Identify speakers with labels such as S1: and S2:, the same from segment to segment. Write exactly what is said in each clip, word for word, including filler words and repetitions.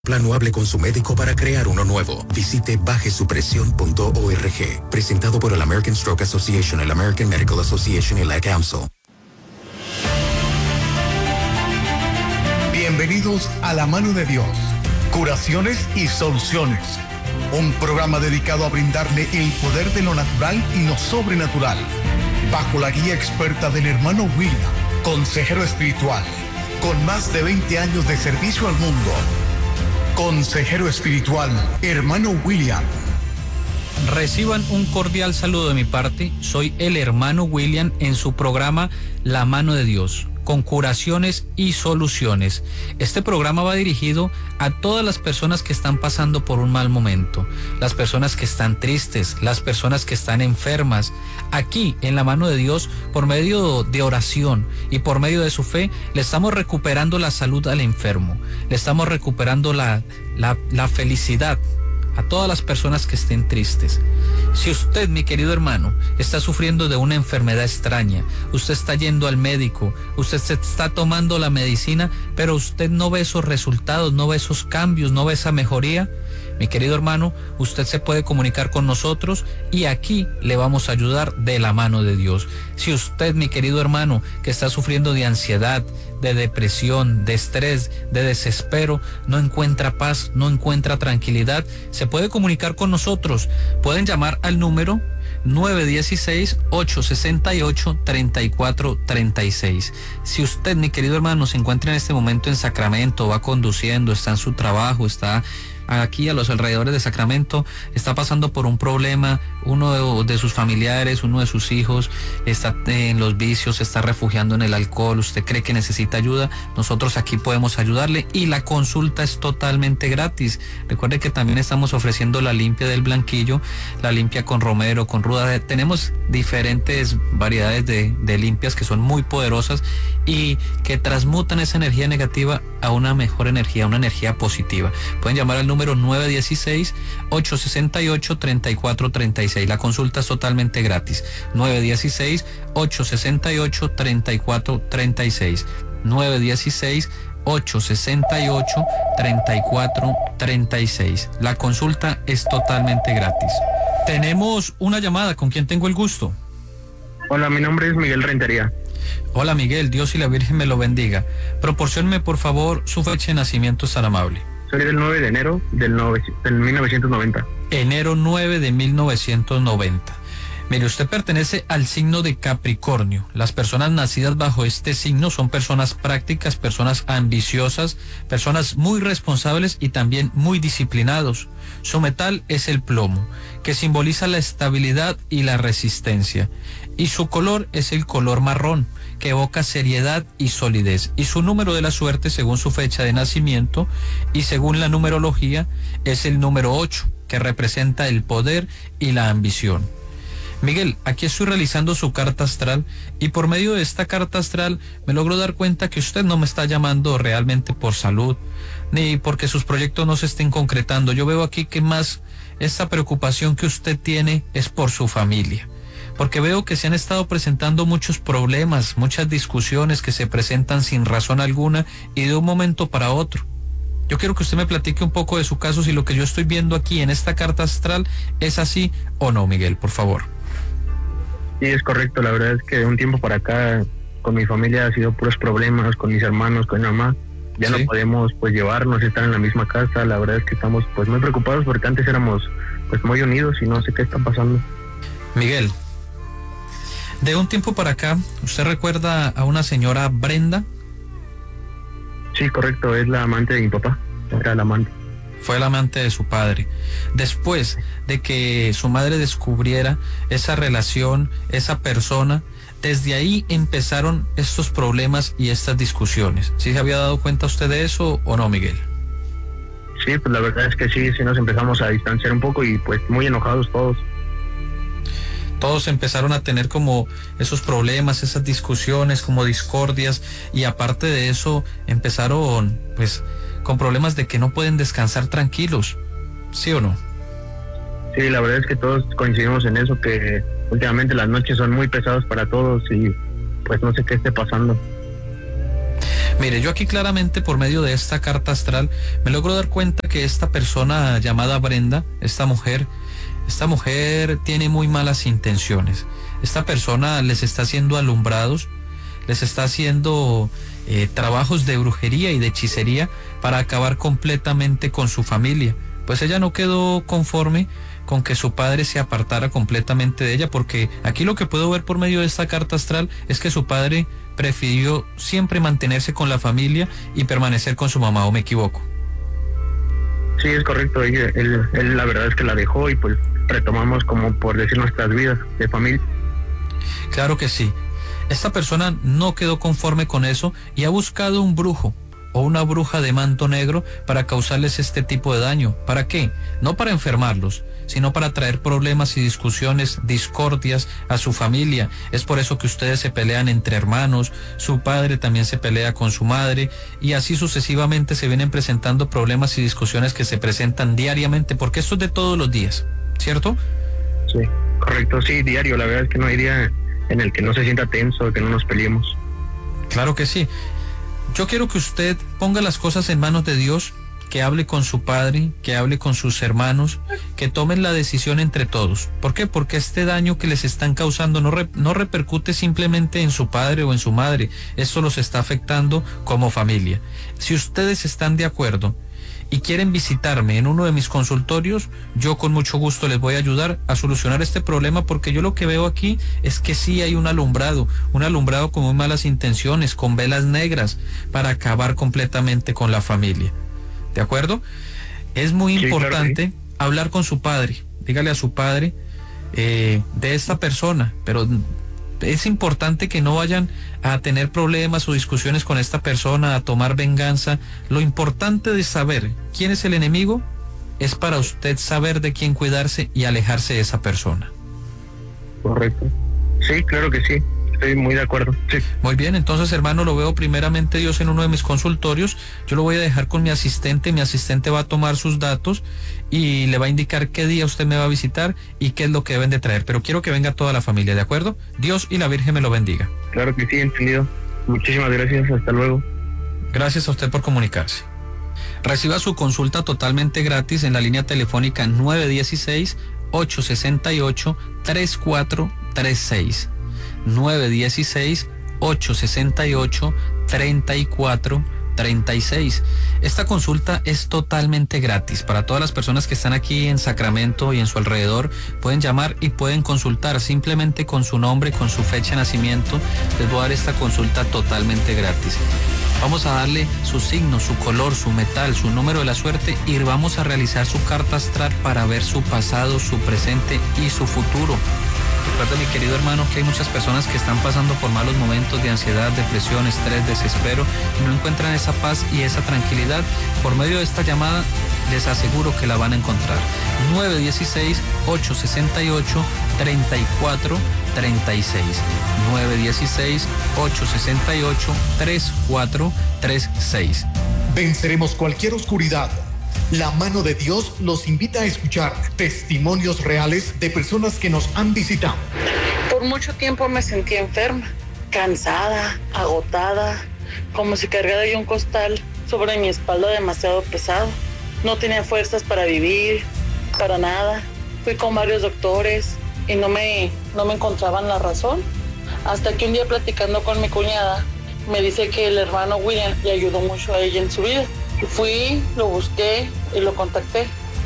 S1: Plan o hable con su médico para crear uno nuevo. Visite baje su presión punto org. Presentado por el American Stroke Association, el American Medical Association y la Council.
S2: Bienvenidos a La Mano de Dios. Curaciones y soluciones. Un programa dedicado a brindarle el poder de lo natural y lo sobrenatural. Bajo la guía experta del hermano William, consejero espiritual, con más de veinte años de servicio al mundo. Consejero espiritual, hermano William.
S3: Reciban un cordial saludo de mi parte. Soy el hermano William en su programa La Mano de Dios, con curaciones y soluciones. Este programa va dirigido a todas las personas que están pasando por un mal momento, las personas que están tristes, las personas que están enfermas. Aquí, en La Mano de Dios, por medio de oración y por medio de su fe, le estamos recuperando la salud al enfermo, le estamos recuperando la, la, la felicidad a todas las personas que estén tristes. Si usted, mi querido hermano, está sufriendo de una enfermedad extraña, usted está yendo al médico, usted se está tomando la medicina, pero usted no ve esos resultados, no ve esos cambios, no ve esa mejoría, mi querido hermano, usted se puede comunicar con nosotros y aquí le vamos a ayudar de la mano de Dios. Si usted, mi querido hermano, que está sufriendo de ansiedad, de depresión, de estrés, de desespero, no encuentra paz, no encuentra tranquilidad, se puede comunicar con nosotros. Pueden llamar al número nueve uno seis, ocho seis ocho, tres cuatro tres seis. Si usted, mi querido hermano, se encuentra en este momento en Sacramento, va conduciendo, está en su trabajo, está aquí a los alrededores de Sacramento, está pasando por un problema, uno de, de sus familiares, uno de sus hijos está en los vicios, se está refugiando en el alcohol, usted cree que necesita ayuda, nosotros aquí podemos ayudarle y la consulta es totalmente gratis. Recuerde que también estamos ofreciendo la limpia del blanquillo, la limpia con romero, con ruda, tenemos diferentes variedades de, de limpias que son muy poderosas y que transmutan esa energía negativa a una mejor energía, una energía positiva. Pueden llamar al número nueve uno seis, ocho seis ocho, tres cuatro tres seis. La consulta es totalmente gratis. nueve uno seis, ocho seis ocho, tres cuatro tres seis. nueve uno seis, ocho seis ocho, tres cuatro tres seis. La consulta es totalmente gratis. Tenemos una llamada. ¿Con quién tengo el gusto?
S4: Hola, mi nombre es Miguel Rentería.
S3: Hola Miguel, Dios y la Virgen me lo bendiga. Proporcióneme por favor su fecha de nacimiento, es tan amable.
S4: Soy del nueve de enero del, nove, del mil novecientos noventa.
S3: Enero nueve de mil novecientos noventa. Mire, usted pertenece al signo de Capricornio. Las personas nacidas bajo este signo son personas prácticas, personas ambiciosas, personas muy responsables y también muy disciplinados. Su metal es el plomo, que simboliza la estabilidad y la resistencia. Y su color es el color marrón, que evoca seriedad y solidez. Y su número de la suerte, según su fecha de nacimiento y según la numerología, es el número ocho, que representa el poder y la ambición. Miguel, aquí estoy realizando su carta astral y por medio de esta carta astral me logro dar cuenta que usted no me está llamando realmente por salud, ni porque sus proyectos no se estén concretando. Yo veo aquí que más esta preocupación que usted tiene es por su familia, porque veo que se han estado presentando muchos problemas, muchas discusiones que se presentan sin razón alguna y de un momento para otro. Yo quiero que usted me platique un poco de su caso, si lo que yo estoy viendo aquí en esta carta astral es así o no, Miguel, por favor.
S4: Sí, es correcto. La verdad es que de un tiempo para acá con mi familia ha sido puros problemas, con mis hermanos, con mi mamá. Ya ¿Sí? no podemos pues llevarnos, estar en la misma casa. La verdad es que estamos pues muy preocupados porque antes éramos pues muy unidos y no sé qué está pasando.
S3: Miguel, de un tiempo para acá, ¿usted recuerda a una señora Brenda?
S4: Sí, correcto, es la amante de mi papá. Era la amante.
S3: Fue el amante de su padre. Después de que su madre descubriera esa relación, esa persona, desde ahí empezaron estos problemas y estas discusiones. ¿Sí se había dado cuenta usted de eso o no, Miguel?
S4: Sí, pues la verdad es que sí, sí nos empezamos a distanciar un poco y pues muy enojados todos.
S3: Todos empezaron a tener como esos problemas, esas discusiones, como discordias, y aparte de eso empezaron pues con problemas de que no pueden descansar tranquilos, ¿sí o no?
S4: Sí, la verdad es que todos coincidimos en eso, que últimamente las noches son muy pesadas para todos y pues no sé qué esté pasando.
S3: Mire, yo aquí claramente por medio de esta carta astral me logro dar cuenta que esta persona llamada Brenda, esta mujer, esta mujer tiene muy malas intenciones. Esta persona les está haciendo alumbrados, les está haciendo eh, trabajos de brujería y de hechicería para acabar completamente con su familia. Pues ella no quedó conforme con que su padre se apartara completamente de ella, porque aquí lo que puedo ver por medio de esta carta astral es que su padre prefirió siempre mantenerse con la familia y permanecer con su mamá, ¿o me equivoco?
S4: Sí, es correcto. Él, él, él la verdad es que la dejó y pues retomamos, como por decir, nuestras vidas de familia.
S3: Claro que sí. Esta persona no quedó conforme con eso y ha buscado un brujo o una bruja de manto negro para causarles este tipo de daño. ¿Para qué? No para enfermarlos, sino para traer problemas y discusiones, discordias a su familia. Es por eso que ustedes se pelean entre hermanos, su padre también se pelea con su madre, y así sucesivamente se vienen presentando problemas y discusiones que se presentan diariamente, porque esto es de todos los días, ¿cierto?
S4: Sí, correcto, sí, diario. La verdad es que no hay día en el que no se sienta tenso, que no nos peleemos.
S3: Claro que sí. Yo quiero que usted ponga las cosas en manos de Dios, que hable con su padre, que hable con sus hermanos, que tomen la decisión entre todos. ¿Por qué? Porque este daño que les están causando no, re, no repercute simplemente en su padre o en su madre. Esto los está afectando como familia. Si ustedes están de acuerdo y quieren visitarme en uno de mis consultorios, yo con mucho gusto les voy a ayudar a solucionar este problema, porque yo lo que veo aquí es que sí hay un alumbrado, un alumbrado con muy malas intenciones, con velas negras, para acabar completamente con la familia. ¿De acuerdo? Es muy
S4: sí,
S3: importante
S4: claro, sí.
S3: hablar con su padre. Dígale a su padre eh, de esta persona, pero es importante que no vayan a tener problemas o discusiones con esta persona, a tomar venganza. Lo importante de saber quién es el enemigo es para usted saber de quién cuidarse y alejarse de esa persona.
S4: Correcto. Sí, claro que sí. Estoy muy de acuerdo. Sí.
S3: Muy bien, entonces, hermano, lo veo primeramente Dios en uno de mis consultorios. Yo lo voy a dejar con mi asistente. Mi asistente va a tomar sus datos y le va a indicar qué día usted me va a visitar y qué es lo que deben de traer. Pero quiero que venga toda la familia, ¿de acuerdo? Dios y la Virgen me lo bendiga.
S4: Claro que sí, entendido. Muchísimas gracias. Hasta luego.
S3: Gracias a usted por comunicarse. Reciba su consulta totalmente gratis en la línea telefónica nueve uno seis, ocho seis ocho, tres cuatro tres seis. nueve uno seis, ocho seis ocho, tres cuatro tres seis. Esta consulta es totalmente gratis para todas las personas que están aquí en Sacramento y en su alrededor. Pueden llamar y pueden consultar simplemente con su nombre, con su fecha de nacimiento. Les voy a dar esta consulta totalmente gratis. Vamos a darle su signo, su color, su metal, su número de la suerte, y vamos a realizar su carta astral para ver su pasado, su presente y su futuro. Recuerda, mi querido hermano, que hay muchas personas que están pasando por malos momentos de ansiedad, depresión, estrés, desespero, y no encuentran esa paz y esa tranquilidad. Por medio de esta llamada les aseguro que la van a encontrar. nueve uno seis, ocho seis ocho, tres cuatro tres seis. nueve uno seis, ocho seis ocho, tres cuatro tres seis.
S2: Venceremos cualquier oscuridad. La mano de Dios los invita a escuchar testimonios reales de personas que nos han visitado.
S5: Por mucho tiempo me sentí enferma, cansada, agotada, como si cargara yo un costal sobre mi espalda demasiado pesado. No tenía fuerzas para vivir, para nada. Fui con varios doctores y no me, no me encontraban la razón. Hasta que un día, platicando con mi cuñada, me dice que el hermano William le ayudó mucho a ella en su vida. Fui, lo busqué y lo contacté.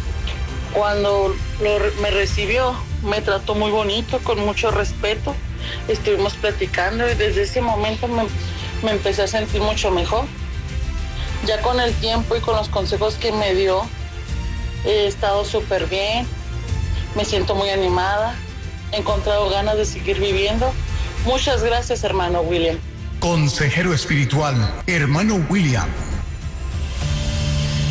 S5: Cuando lo, me recibió, me trató muy bonito, con mucho respeto. Estuvimos platicando y desde ese momento me, me empecé a sentir mucho mejor. Ya con el tiempo y con los consejos que me dio, he estado súper bien. Me siento muy animada. He encontrado ganas de seguir viviendo. Muchas gracias, hermano William.
S2: Consejero espiritual, hermano William.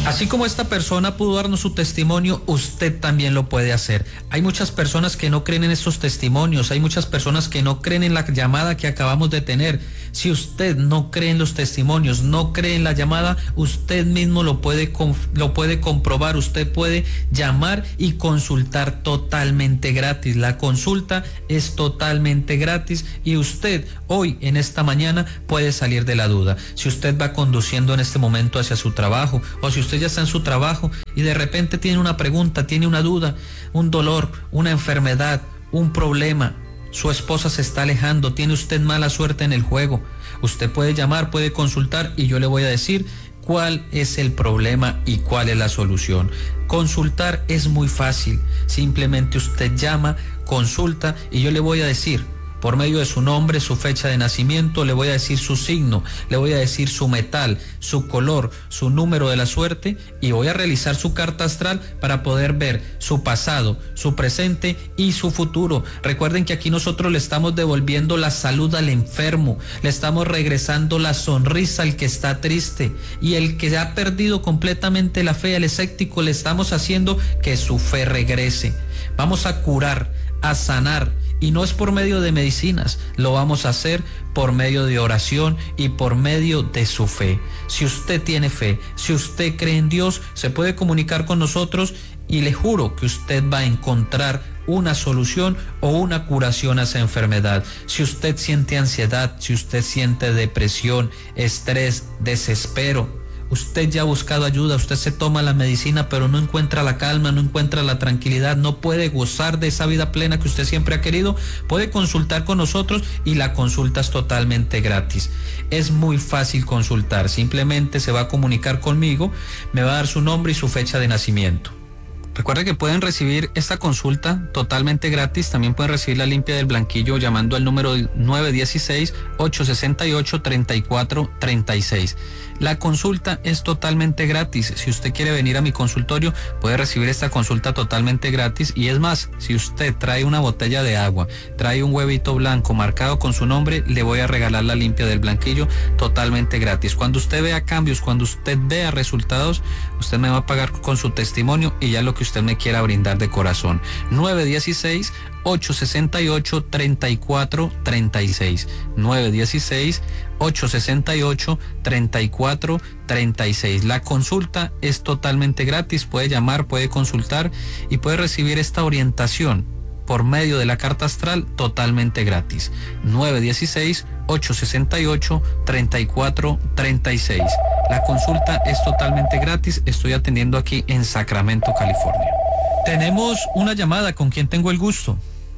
S3: Así como esta persona pudo darnos su testimonio, usted también lo puede hacer. Hay muchas personas que no creen en estos testimonios, hay muchas personas que no creen en la llamada que acabamos de tener. Si usted no cree en los testimonios, no cree en la llamada, usted mismo lo puede, lo puede comprobar, usted puede llamar y consultar totalmente gratis. La consulta es totalmente gratis y usted hoy, en esta mañana, puede salir de la duda. Si usted va conduciendo en este momento hacia su trabajo, o si usted ya está en su trabajo y de repente tiene una pregunta, tiene una duda, un dolor, una enfermedad, un problema, su esposa se está alejando, tiene usted mala suerte en el juego, usted puede llamar, puede consultar y yo le voy a decir cuál es el problema y cuál es la solución. Consultar es muy fácil, simplemente usted llama, consulta y yo le voy a decir por medio de su nombre, su fecha de nacimiento, le voy a decir su signo, le voy a decir su metal, su color, su número de la suerte y voy a realizar su carta astral para poder ver su pasado, su presente y su futuro. Recuerden que aquí nosotros le estamos devolviendo la salud al enfermo, le estamos regresando la sonrisa al que está triste y el que ha perdido completamente la fe, al escéptico, le estamos haciendo que su fe regrese. Vamos a curar, a sanar. Y no es por medio de medicinas, lo vamos a hacer por medio de oración y por medio de su fe. Si usted tiene fe, si usted cree en Dios, se puede comunicar con nosotros y le juro que usted va a encontrar una solución o una curación a esa enfermedad. Si usted siente ansiedad, si usted siente depresión, estrés, desespero, usted ya ha buscado ayuda, usted se toma la medicina pero no encuentra la calma, no encuentra la tranquilidad, no puede gozar de esa vida plena que usted siempre ha querido, puede consultar con nosotros y la consulta es totalmente gratis. Es muy fácil consultar, simplemente se va a comunicar conmigo, me va a dar su nombre y su fecha de nacimiento. Recuerden que pueden recibir esta consulta totalmente gratis, también pueden recibir la limpia del blanquillo llamando al número nueve uno seis, ocho seis ocho, tres cuatro tres seis. La consulta es totalmente gratis. Si usted quiere venir a mi consultorio, puede recibir esta consulta totalmente gratis. Y es más, si usted trae una botella de agua, trae un huevito blanco marcado con su nombre, le voy a regalar la limpia del blanquillo totalmente gratis. Cuando usted vea cambios, cuando usted vea resultados, usted me va a pagar con su testimonio y ya lo que usted me quiera brindar de corazón. nueve uno seis, ocho seis ocho, tres cuatro tres seis. nueve uno seis, ocho seis ocho, tres cuatro tres seis. La consulta es totalmente gratis, puede llamar, puede consultar y puede recibir esta orientación por medio de la carta astral totalmente gratis. nueve uno seis, ocho seis ocho, tres cuatro tres seis. La consulta es totalmente gratis, estoy atendiendo aquí en Sacramento, California. Tenemos una llamada, ¿con quién tengo el gusto?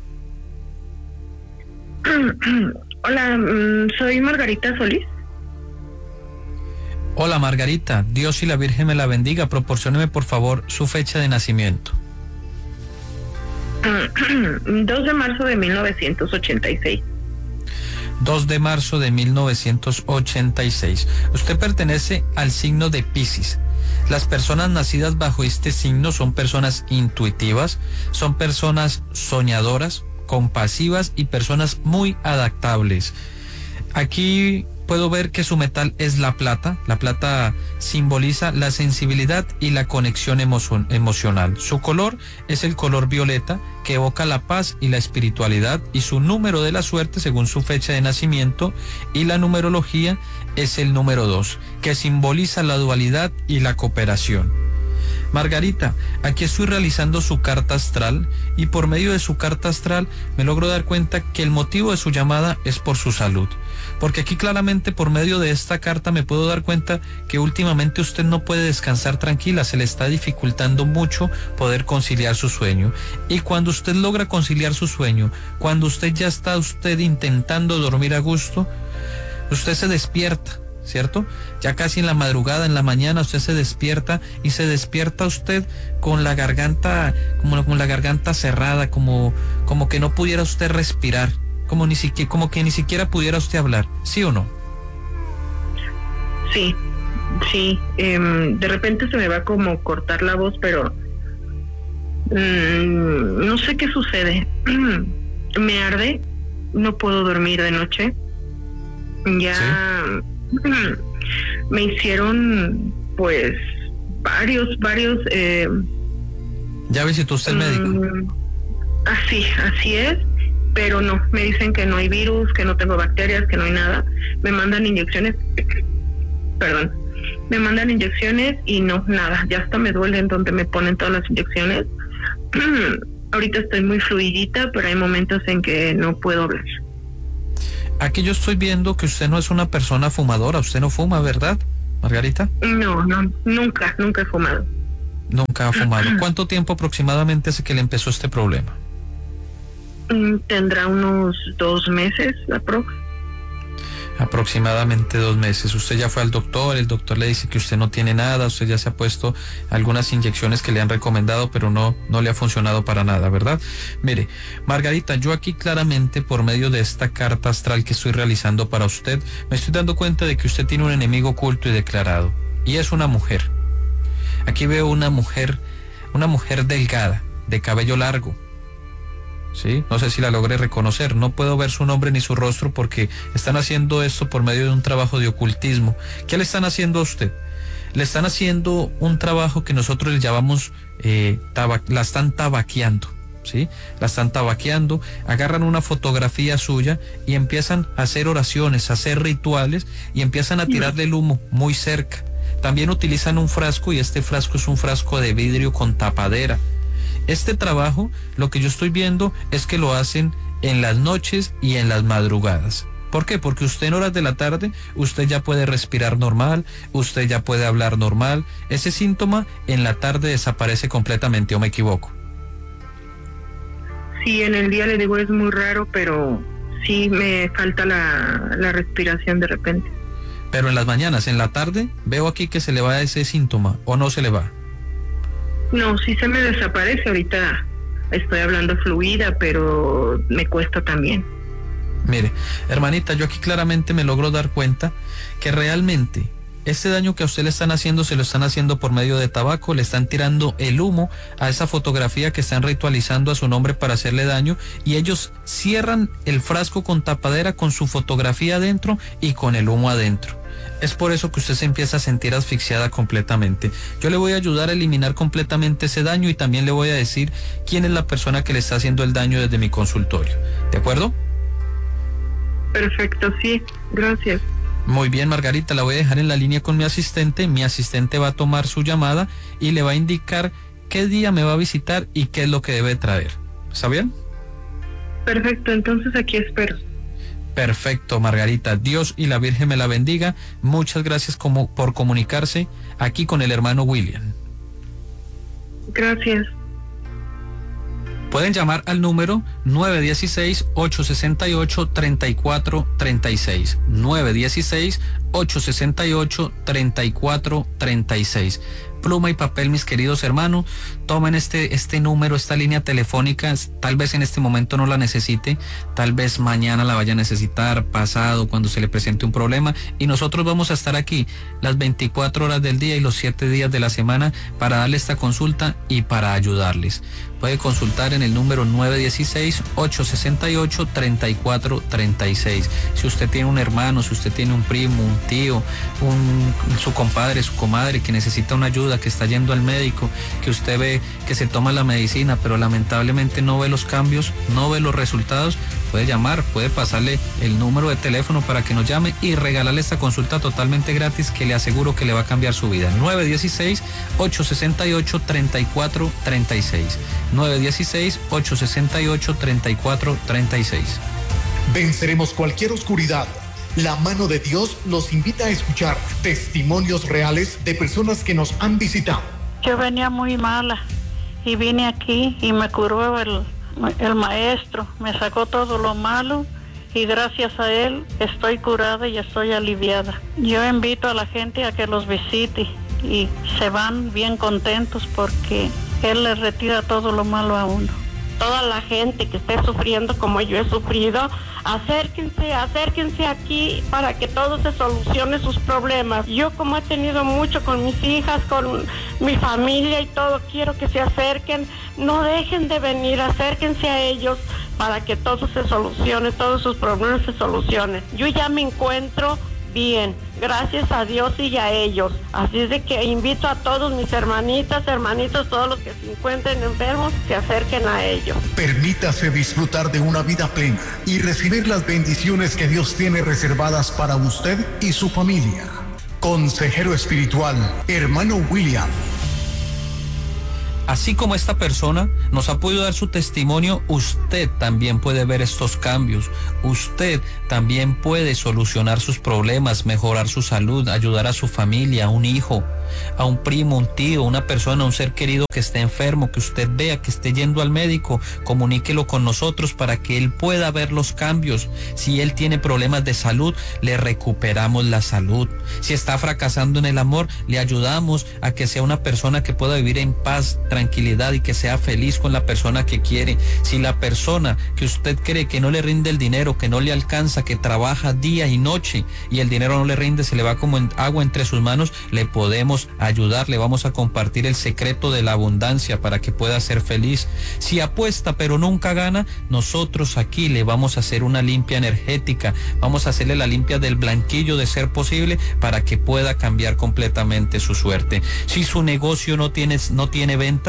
S6: Hola, soy Margarita Solís.
S3: Hola Margarita, Dios y la Virgen me la bendiga. Proporcióneme por favor su fecha de nacimiento.
S6: dos de marzo de mil novecientos ochenta y seis.
S3: dos de marzo de mil novecientos ochenta y seis. Usted pertenece al signo de Piscis. Las personas nacidas bajo este signo son personas intuitivas, son personas soñadoras, compasivas y personas muy adaptables. Aquí puedo ver que su metal es la plata. La plata simboliza la sensibilidad y la conexión emo- emocional. Su color es el color violeta, que evoca la paz y la espiritualidad, y su número de la suerte según su fecha de nacimiento y la numerología es el número dos, que simboliza la dualidad y la cooperación. Margarita, aquí estoy realizando su carta astral y por medio de su carta astral me logro dar cuenta que el motivo de su llamada es por su salud. Porque aquí claramente por medio de esta carta me puedo dar cuenta que últimamente usted no puede descansar tranquila, se le está dificultando mucho poder conciliar su sueño. Y cuando usted logra conciliar su sueño, cuando usted ya está usted intentando dormir a gusto, usted se despierta, ¿cierto? Ya casi en la madrugada, en la mañana, usted se despierta y se despierta usted con la garganta, como con la garganta cerrada, como, como que no pudiera usted respirar, como ni siquiera, como que ni siquiera pudiera usted hablar, ¿sí o no?
S6: Sí, sí. Eh, de repente se me va como cortar la voz, pero mmm, no sé qué sucede. Me arde, no puedo dormir de noche. Ya. ¿Sí? Me hicieron pues varios, varios... Eh,
S3: ¿Ya visitó usted el médico?
S6: Así, así es, pero no, me dicen que no hay virus, que no tengo bacterias, que no hay nada. Me mandan inyecciones, perdón, me mandan inyecciones y no, nada, ya hasta me duelen donde me ponen todas las inyecciones. Ahorita estoy muy fluidita, pero hay momentos en que no puedo hablar.
S3: Aquí yo estoy viendo que usted no es una persona fumadora, usted no fuma, ¿verdad, Margarita?
S6: No, no, nunca, nunca he fumado.
S3: Nunca ha fumado. ¿Cuánto tiempo aproximadamente hace que le empezó este problema?
S6: Tendrá unos dos meses, aprox.
S3: Aproximadamente dos meses. Usted ya fue al doctor, el doctor le dice que usted no tiene nada, usted ya se ha puesto algunas inyecciones que le han recomendado, pero no, no le ha funcionado para nada, ¿verdad? Mire, Margarita, yo aquí claramente por medio de esta carta astral que estoy realizando para usted, me estoy dando cuenta de que usted tiene un enemigo oculto y declarado, y es una mujer. Aquí veo una mujer, una mujer delgada, de cabello largo. ¿Sí? No sé si la logré reconocer, no puedo ver su nombre ni su rostro porque están haciendo esto por medio de un trabajo de ocultismo. ¿Qué le están haciendo a usted? Le están haciendo un trabajo que nosotros le llamamos, eh, tabac, la están tabaqueando, ¿sí? La están tabaqueando, agarran una fotografía suya y empiezan a hacer oraciones, a hacer rituales y empiezan a tirarle el humo muy cerca. También utilizan un frasco y este frasco es un frasco de vidrio con tapadera. Este trabajo, lo que yo estoy viendo es que lo hacen en las noches y en las madrugadas. ¿Por qué? Porque usted en horas de la tarde, usted ya puede respirar normal, usted ya puede hablar normal. Ese síntoma en la tarde desaparece completamente, ¿o me equivoco?
S6: Sí, en el día le digo es muy raro, pero sí me falta la, la respiración de repente.
S3: Pero en las mañanas, en la tarde, veo aquí que se le va ese síntoma, ¿o no se le va?
S6: No, sí se me desaparece. Ahorita estoy hablando fluida, pero me cuesta también.
S3: Mire, hermanita, yo aquí claramente me logro dar cuenta que realmente este daño que a usted le están haciendo, se lo están haciendo por medio de tabaco, le están tirando el humo a esa fotografía que están ritualizando a su nombre para hacerle daño, y ellos cierran el frasco con tapadera con su fotografía adentro y con el humo adentro. Es por eso que usted se empieza a sentir asfixiada completamente. Yo le voy a ayudar a eliminar completamente ese daño y también le voy a decir quién es la persona que le está haciendo el daño desde mi consultorio. ¿De acuerdo?
S6: Perfecto, sí. Gracias.
S3: Muy bien, Margarita, la voy a dejar en la línea con mi asistente. Mi asistente va a tomar su llamada y le va a indicar qué día me va a visitar y qué es lo que debe traer. ¿Está bien?
S6: Perfecto, entonces aquí espero.
S3: Perfecto, Margarita. Dios y la Virgen me la bendiga. Muchas gracias como por comunicarse aquí con el hermano William.
S6: Gracias.
S3: Pueden llamar al número nueve uno seis, ocho seis ocho, tres cuatro tres seis. nueve uno seis, ocho seis ocho, tres cuatro tres seis. Pluma y papel, mis queridos hermanos, tomen este, este número, esta línea telefónica. Tal vez en este momento no la necesite, tal vez mañana la vaya a necesitar, pasado, cuando se le presente un problema, y nosotros vamos a estar aquí las veinticuatro horas del día y los siete días de la semana para darle esta consulta y para ayudarles. Puede consultar en el número nueve uno seis, ocho seis ocho, tres cuatro tres seis. Si usted tiene un hermano, si usted tiene un primo, un tío, un, su compadre, su comadre que necesita una ayuda, que está yendo al médico, que usted ve que se toma la medicina, pero lamentablemente no ve los cambios, no ve los resultados, puede llamar, puede pasarle el número de teléfono para que nos llame y regalarle esta consulta totalmente gratis que le aseguro que le va a cambiar su vida. nueve uno seis, ocho seis ocho, tres cuatro tres seis. nueve uno seis, ocho seis ocho, tres cuatro tres seis.
S2: Venceremos cualquier oscuridad. La mano de Dios los invita a escuchar testimonios reales de personas que nos han visitado.
S7: Yo venía muy mala y vine aquí y me curó el, el maestro, me sacó todo lo malo y gracias a él estoy curada y estoy aliviada. Yo invito a la gente a que los visite y se van bien contentos porque él les retira todo lo malo a uno.
S8: Toda la gente que esté sufriendo como yo he sufrido, acérquense, acérquense aquí para que todo se solucione sus problemas. Yo como he tenido mucho con mis hijas, con mi familia y todo, quiero que se acerquen, no dejen de venir, acérquense a ellos para que todo se solucione, todos sus problemas se solucionen. Yo ya me encuentro bien, gracias a Dios y a ellos. Así es de que invito a todos mis hermanitas, hermanitos, todos los que se encuentren enfermos, se acerquen a ellos.
S2: Permítase disfrutar de una vida plena y recibir las bendiciones que Dios tiene reservadas para usted y su familia. Consejero espiritual, hermano William.
S3: Así como esta persona nos ha podido dar su testimonio, usted también puede ver estos cambios. Usted también puede solucionar sus problemas, mejorar su salud, ayudar a su familia, a un hijo, a un primo, un tío, una persona, un ser querido que esté enfermo, que usted vea que esté yendo al médico, comuníquelo con nosotros para que él pueda ver los cambios. Si él tiene problemas de salud, le recuperamos la salud. Si está fracasando en el amor, le ayudamos a que sea una persona que pueda vivir en paz, tranquilidad y que sea feliz con la persona que quiere. Si la persona que usted cree que no le rinde el dinero, que no le alcanza, que trabaja día y noche y el dinero no le rinde, se le va como en agua entre sus manos, le podemos ayudar, le vamos a compartir el secreto de la abundancia para que pueda ser feliz. Si apuesta pero nunca gana, nosotros aquí le vamos a hacer una limpia energética, vamos a hacerle la limpia del blanquillo de ser posible para que pueda cambiar completamente su suerte. Si su negocio no tiene, no tiene ventas,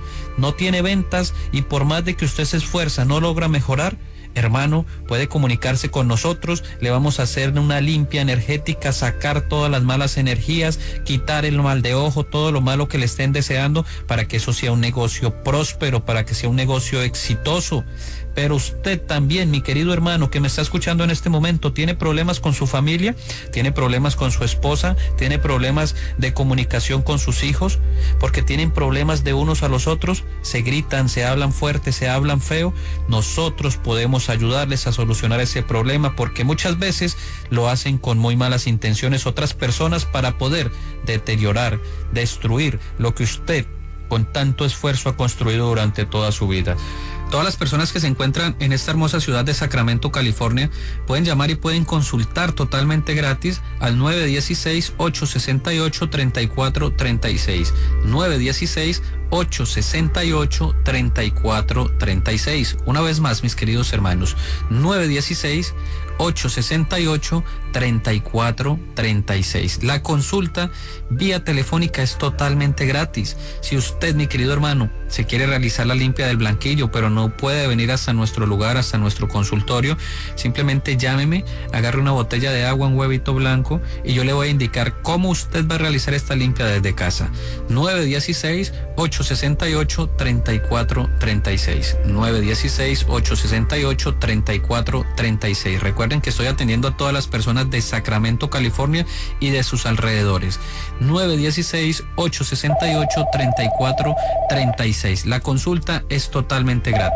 S3: no tiene ventas y por más de que usted se esfuerza no logra mejorar, hermano, puede comunicarse con nosotros, le vamos a hacer una limpia energética, sacar todas las malas energías, quitar el mal de ojo, todo lo malo que le estén deseando para que eso sea un negocio próspero, para que sea un negocio exitoso. Pero usted también, mi querido hermano que me está escuchando en este momento, tiene problemas con su familia, tiene problemas con su esposa, tiene problemas de comunicación con sus hijos, porque tienen problemas de unos a los otros, se gritan, se hablan fuerte, se hablan feo. Nosotros podemos ayudarles a solucionar ese problema porque muchas veces lo hacen con muy malas intenciones otras personas para poder deteriorar, destruir lo que usted con tanto esfuerzo ha construido durante toda su vida. Todas las personas que se encuentran en esta hermosa ciudad de Sacramento, California, pueden llamar y pueden consultar totalmente gratis al nueve uno seis, ocho seis ocho, tres cuatro tres seis. nueve uno seis, ocho seis ocho, tres cuatro tres seis. Una vez más, mis queridos hermanos, nueve uno seis, ocho seis ocho, tres cuatro tres seis. La consulta vía telefónica es totalmente gratis. Si usted, mi querido hermano, se quiere realizar la limpia del blanquillo, pero no puede venir hasta nuestro lugar, hasta nuestro consultorio, simplemente llámeme, agarre una botella de agua, un huevito blanco y yo le voy a indicar cómo usted va a realizar esta limpia desde casa. nueve uno seis, ocho seis ocho, tres cuatro tres seis. nueve uno seis, ocho seis ocho, tres cuatro tres seis. Recuerden que estoy atendiendo a todas las personas de Sacramento, California y de sus alrededores. nueve uno seis, ocho seis ocho, tres cuatro tres seis. La consulta es totalmente gratis.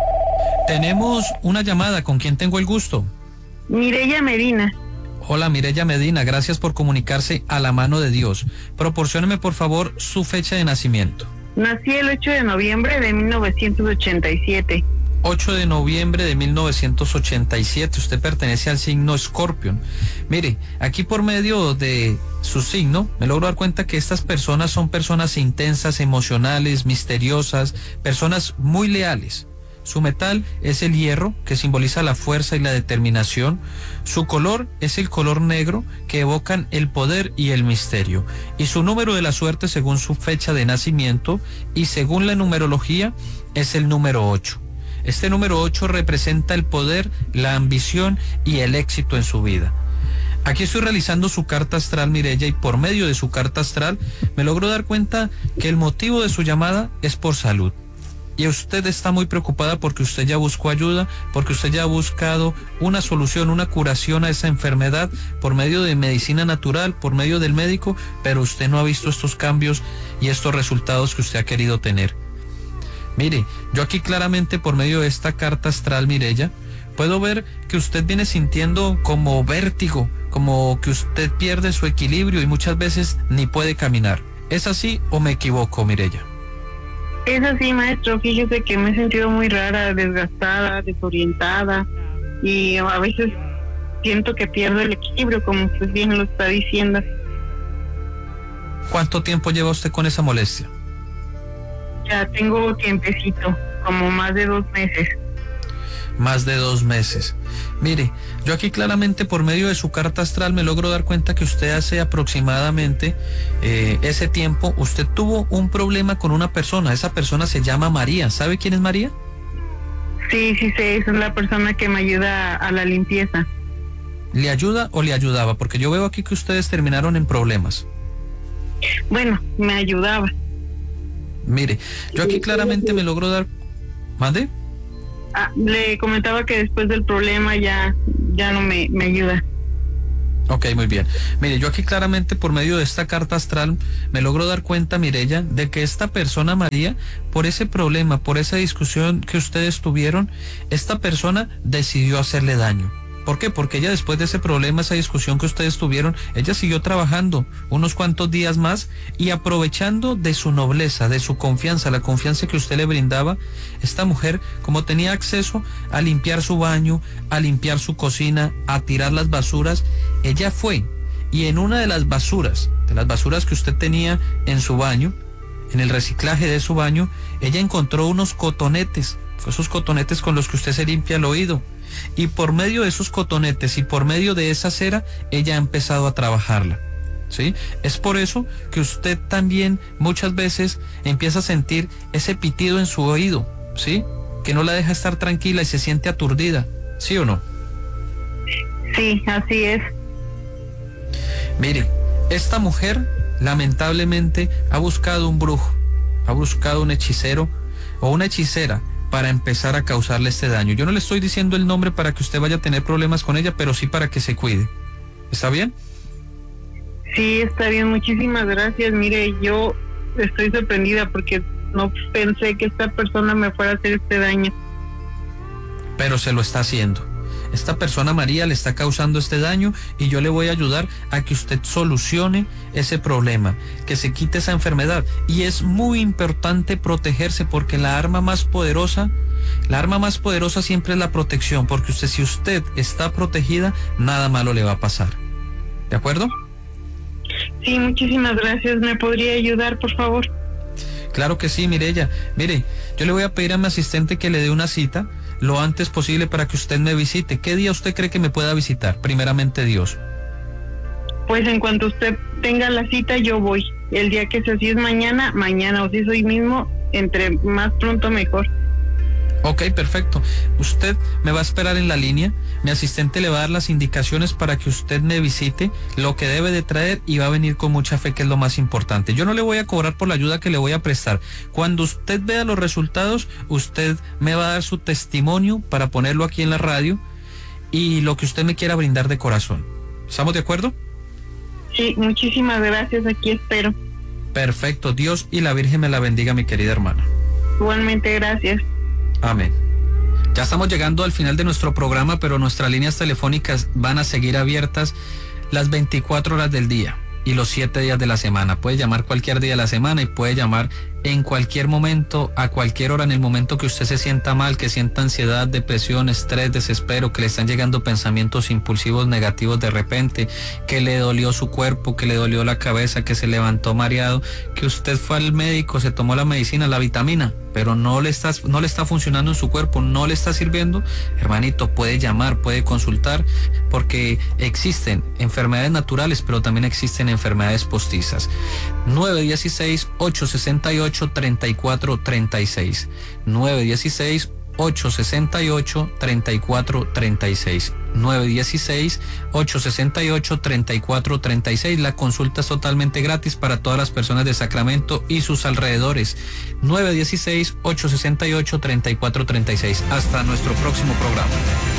S3: Tenemos una llamada. ¿Con quién tengo el gusto?
S6: Mireya Medina.
S3: Hola, Mireya Medina, gracias por comunicarse a La Mano de Dios. Proporcióneme por favor su fecha de nacimiento.
S6: Nací el ocho de noviembre de mil novecientos ochenta y siete.
S3: ocho de noviembre de mil novecientos ochenta y siete, usted pertenece al signo Escorpión. Mire, aquí por medio de su signo me logro dar cuenta que estas personas son personas intensas, emocionales, misteriosas, personas muy leales. Su metal es el hierro, que simboliza la fuerza y la determinación. Su color es el color negro, que evocan el poder y el misterio. Y su número de la suerte, según su fecha de nacimiento y según la numerología, es el número ocho. Este número ocho representa el poder, la ambición y el éxito en su vida. Aquí estoy realizando su carta astral, Mireya, y por medio de su carta astral me logro dar cuenta que el motivo de su llamada es por salud. Y usted está muy preocupada porque usted ya buscó ayuda, porque usted ya ha buscado una solución, una curación a esa enfermedad por medio de medicina natural, por medio del médico, pero usted no ha visto estos cambios y estos resultados que usted ha querido tener. Mire, yo aquí claramente por medio de esta carta astral, Mireya, puedo ver que usted viene sintiendo como vértigo, como que usted pierde su equilibrio y muchas veces ni puede caminar. ¿Es así o me equivoco, Mireya?
S6: Es así, maestro. Fíjese que me he sentido muy rara, desgastada, desorientada y a veces siento que pierdo el equilibrio, como usted bien lo está diciendo.
S3: ¿Cuánto tiempo lleva usted con esa molestia?
S6: Ya tengo tiempecito, como más de dos meses.
S3: Más de dos meses. Mire, yo aquí claramente por medio de su carta astral me logro dar cuenta que usted hace aproximadamente eh, ese tiempo, usted tuvo un problema con una persona. Esa persona se llama María. ¿Sabe quién es María?
S6: Sí, sí, sí, esa es la persona que me ayuda a la limpieza.
S3: ¿Le ayuda o le ayudaba? Porque yo veo aquí que ustedes terminaron en problemas.
S6: Bueno, me ayudaba.
S3: Mire, yo aquí claramente me logro dar... ¿Mande?
S6: Ah, le comentaba que después del problema ya, ya no me, me ayuda.
S3: Ok, muy bien. Mire, yo aquí claramente por medio de esta carta astral me logro dar cuenta, Mireya, de que esta persona, María, por ese problema, por esa discusión que ustedes tuvieron, esta persona decidió hacerle daño. ¿Por qué? Porque ella después de ese problema, esa discusión que ustedes tuvieron, ella siguió trabajando unos cuantos días más y aprovechando de su nobleza, de su confianza, la confianza que usted le brindaba, esta mujer, como tenía acceso a limpiar su baño, a limpiar su cocina, a tirar las basuras, ella fue y en una de las basuras, de las basuras que usted tenía en su baño, en el reciclaje de su baño, ella encontró unos cotonetes, esos cotonetes con los que usted se limpia el oído. Y por medio de esos cotonetes y por medio de esa cera, ella ha empezado a trabajarla, ¿sí? Es por eso que usted también muchas veces empieza a sentir ese pitido en su oído, ¿sí? Que no la deja estar tranquila y se siente aturdida, ¿sí o no?
S6: Sí, así es.
S3: Mire, esta mujer lamentablemente ha buscado un brujo, ha buscado un hechicero o una hechicera para empezar a causarle este daño. Yo no le estoy diciendo el nombre para que usted vaya a tener problemas con ella, pero sí para que se cuide. ¿Está bien?
S6: Sí, está bien, muchísimas gracias. Mire, yo estoy sorprendida porque no pensé que esta persona me fuera a hacer este daño.
S3: Pero se lo está haciendo. Esta persona, María, le está causando este daño y yo le voy a ayudar a que usted solucione ese problema, que se quite esa enfermedad. Y es muy importante protegerse porque la arma más poderosa, la arma más poderosa siempre es la protección, porque usted, si usted está protegida, nada malo le va a pasar. ¿De acuerdo?
S6: Sí, muchísimas gracias. ¿Me podría ayudar, por favor?
S3: Claro que sí, Mireya. Mire, yo le voy a pedir a mi asistente que le dé una cita lo antes posible para que usted me visite. ¿Qué día usted cree que me pueda visitar? Primeramente Dios.
S6: Pues en cuanto usted tenga la cita, yo voy. El día que sea, si es mañana, mañana, o si es hoy mismo, entre más pronto mejor.
S3: Ok, perfecto. Usted me va a esperar en la línea. Mi asistente le va a dar las indicaciones para que usted me visite, lo que debe de traer, y va a venir con mucha fe, que es lo más importante. Yo no le voy a cobrar por la ayuda que le voy a prestar. Cuando usted vea los resultados, usted me va a dar su testimonio para ponerlo aquí en la radio y lo que usted me quiera brindar de corazón. ¿Estamos de acuerdo?
S6: Sí, muchísimas gracias. Aquí espero.
S3: Perfecto. Dios y la Virgen me la bendiga, mi querida hermana.
S6: Igualmente, gracias.
S3: Amén. Ya estamos llegando al final de nuestro programa, pero nuestras líneas telefónicas van a seguir abiertas las veinticuatro horas del día y los siete días de la semana. Puede llamar cualquier día de la semana y puede llamar en cualquier momento, a cualquier hora, en el momento que usted se sienta mal, que sienta ansiedad, depresión, estrés, desespero, que le están llegando pensamientos impulsivos negativos de repente, que le dolió su cuerpo, que le dolió la cabeza, que se levantó mareado, que usted fue al médico, se tomó la medicina, la vitamina, pero no le está, no le está funcionando en su cuerpo, no le está sirviendo, hermanito, puede llamar, puede consultar, porque existen enfermedades naturales, pero también existen enfermedades postizas. nueve uno seis, ocho seis ocho, tres cuatro tres seis. nueve uno seis, ocho seis ocho, tres cuatro tres seis. nueve uno seis, ocho seis ocho, tres cuatro tres seis. La consulta es totalmente gratis para todas las personas de Sacramento y sus alrededores. nueve uno seis, ocho seis ocho, tres cuatro tres seis. Hasta nuestro próximo programa.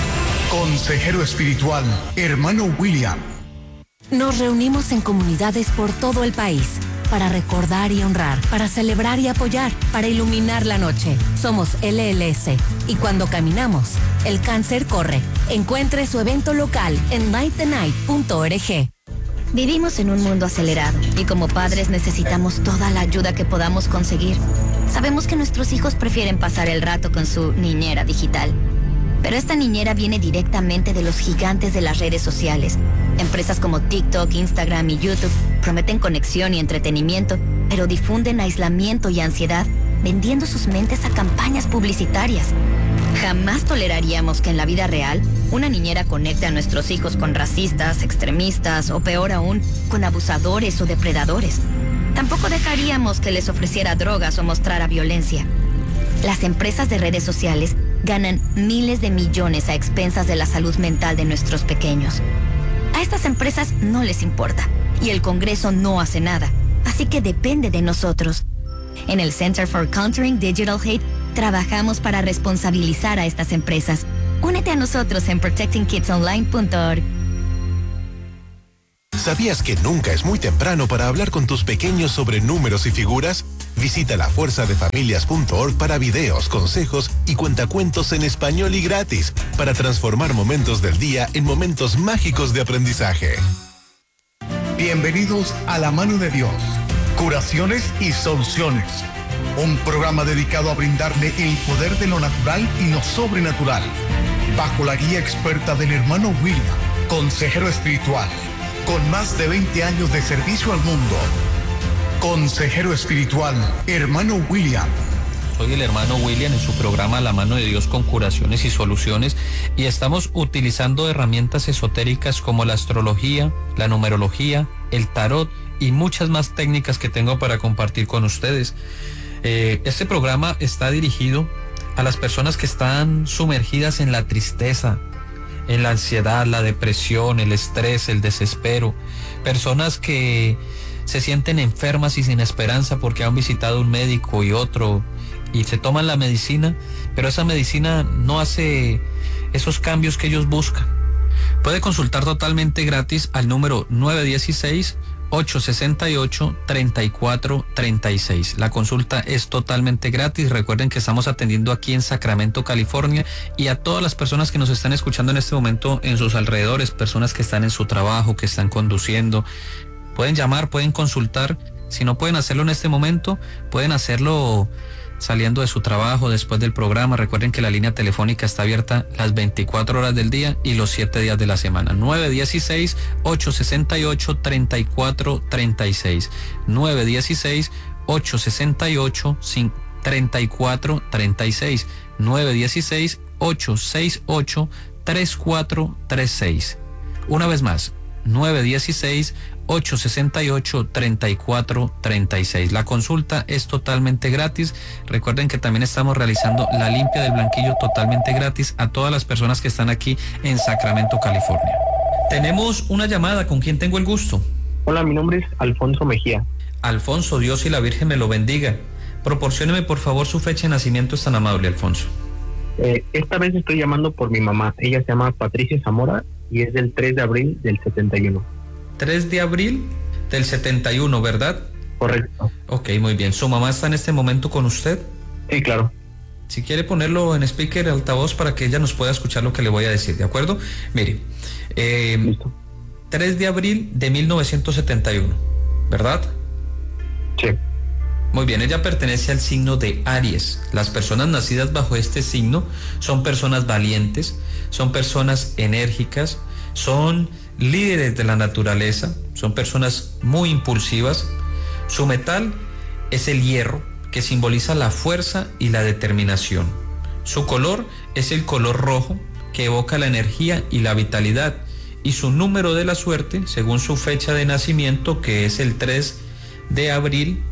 S2: Consejero espiritual, hermano William.
S9: Nos reunimos en comunidades por todo el país para recordar y honrar, para celebrar y apoyar, para iluminar la noche. Somos L L S y cuando caminamos, el cáncer corre. Encuentre su evento local en light the night punto org.
S10: Vivimos en un mundo acelerado y como padres necesitamos toda la ayuda que podamos conseguir. Sabemos que nuestros hijos prefieren pasar el rato con su niñera digital. Pero esta niñera viene directamente de los gigantes de las redes sociales. Empresas como TikTok, Instagram y YouTube prometen conexión y entretenimiento, pero difunden aislamiento y ansiedad, vendiendo sus mentes a campañas publicitarias. Jamás toleraríamos que en la vida real una niñera conecte a nuestros hijos con racistas, extremistas o peor aún, con abusadores o depredadores. Tampoco dejaríamos que les ofreciera drogas o mostrara violencia. Las empresas de redes sociales ganan miles de millones a expensas de la salud mental de nuestros pequeños. A estas empresas no les importa y el Congreso no hace nada, así que depende de nosotros. En el Center for Countering Digital Hate trabajamos para responsabilizar a estas empresas. Únete a nosotros en protecting kids online punto org.
S11: ¿Sabías que nunca es muy temprano para hablar con tus pequeños sobre números y figuras? Visita la fuerza de familias punto org para videos, consejos y cuentacuentos en español y gratis para transformar momentos del día en momentos mágicos de aprendizaje.
S2: Bienvenidos a La Mano de Dios, Curaciones y Soluciones, un programa dedicado a brindarle el poder de lo natural y lo sobrenatural, bajo la guía experta del hermano William, consejero espiritual, con más de veinte años de servicio al mundo. Consejero espiritual, hermano William.
S3: Soy el hermano William en su programa La Mano de Dios con Curaciones y Soluciones, y estamos utilizando herramientas esotéricas como la astrología, la numerología, el tarot y muchas más técnicas que tengo para compartir con ustedes. Eh, este programa está dirigido a las personas que están sumergidas en la tristeza, en la ansiedad, la depresión, el estrés, el desespero, personas que se sienten enfermas y sin esperanza porque han visitado un médico y otro y se toman la medicina, pero esa medicina no hace esos cambios que ellos buscan. Puede consultar totalmente gratis al número nueve uno seis, ocho seis ocho, tres cuatro tres seis. La consulta es totalmente gratis. Recuerden que estamos atendiendo aquí en Sacramento, California, y a todas las personas que nos están escuchando en este momento en sus alrededores, personas que están en su trabajo, que están conduciendo. Pueden llamar, pueden consultar. Si no pueden hacerlo en este momento, pueden hacerlo saliendo de su trabajo, después del programa. Recuerden que la línea telefónica está abierta las veinticuatro horas del día y los siete días de la semana. nueve uno seis, ocho seis ocho, tres cuatro tres seis. nueve uno seis, ocho seis ocho, tres cuatro tres seis. nueve uno seis, ocho seis ocho, tres cuatro tres seis. Una vez más, nueve uno seis, ocho seis ocho, tres cuatro tres seis. La consulta es totalmente gratis. Recuerden que también estamos realizando la limpia del blanquillo totalmente gratis a todas las personas que están aquí en Sacramento, California. Tenemos una llamada. ¿Con quién tengo el gusto?
S4: Hola, mi nombre es Alfonso Mejía.
S3: Alfonso, Dios y la Virgen me lo bendiga. Proporcióneme por favor su fecha de nacimiento, es tan amable, Alfonso.
S4: Eh, esta vez estoy llamando por mi mamá. Ella se llama Patricia Zamora y es del tres de abril del setenta y uno.
S3: tres de abril del setenta y uno, ¿verdad?
S4: Correcto.
S3: Ok, muy bien. ¿Su mamá está en este momento con usted?
S4: Sí, claro.
S3: Si quiere ponerlo en speaker, altavoz, para que ella nos pueda escuchar lo que le voy a decir, ¿de acuerdo? Mire, eh, Listo. tres de abril de mil novecientos setenta y uno, ¿verdad?
S4: Sí.
S3: Muy bien, ella pertenece al signo de Aries. Las personas nacidas bajo este signo son personas valientes, son personas enérgicas, son líderes de la naturaleza, son personas muy impulsivas. Su metal es el hierro, que simboliza la fuerza y la determinación. Su color es el color rojo, que evoca la energía y la vitalidad. Y su número de la suerte, según su fecha de nacimiento, que es el tres de abril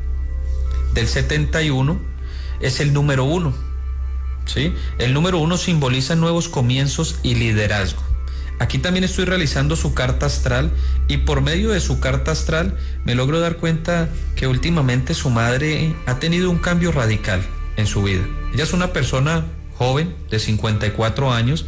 S3: del setenta y uno, es el número uno. ¿Sí? El número uno simboliza nuevos comienzos y liderazgo. Aquí también estoy realizando su carta astral y por medio de su carta astral me logro dar cuenta que últimamente su madre ha tenido un cambio radical en su vida. Ella es una persona joven de cincuenta y cuatro años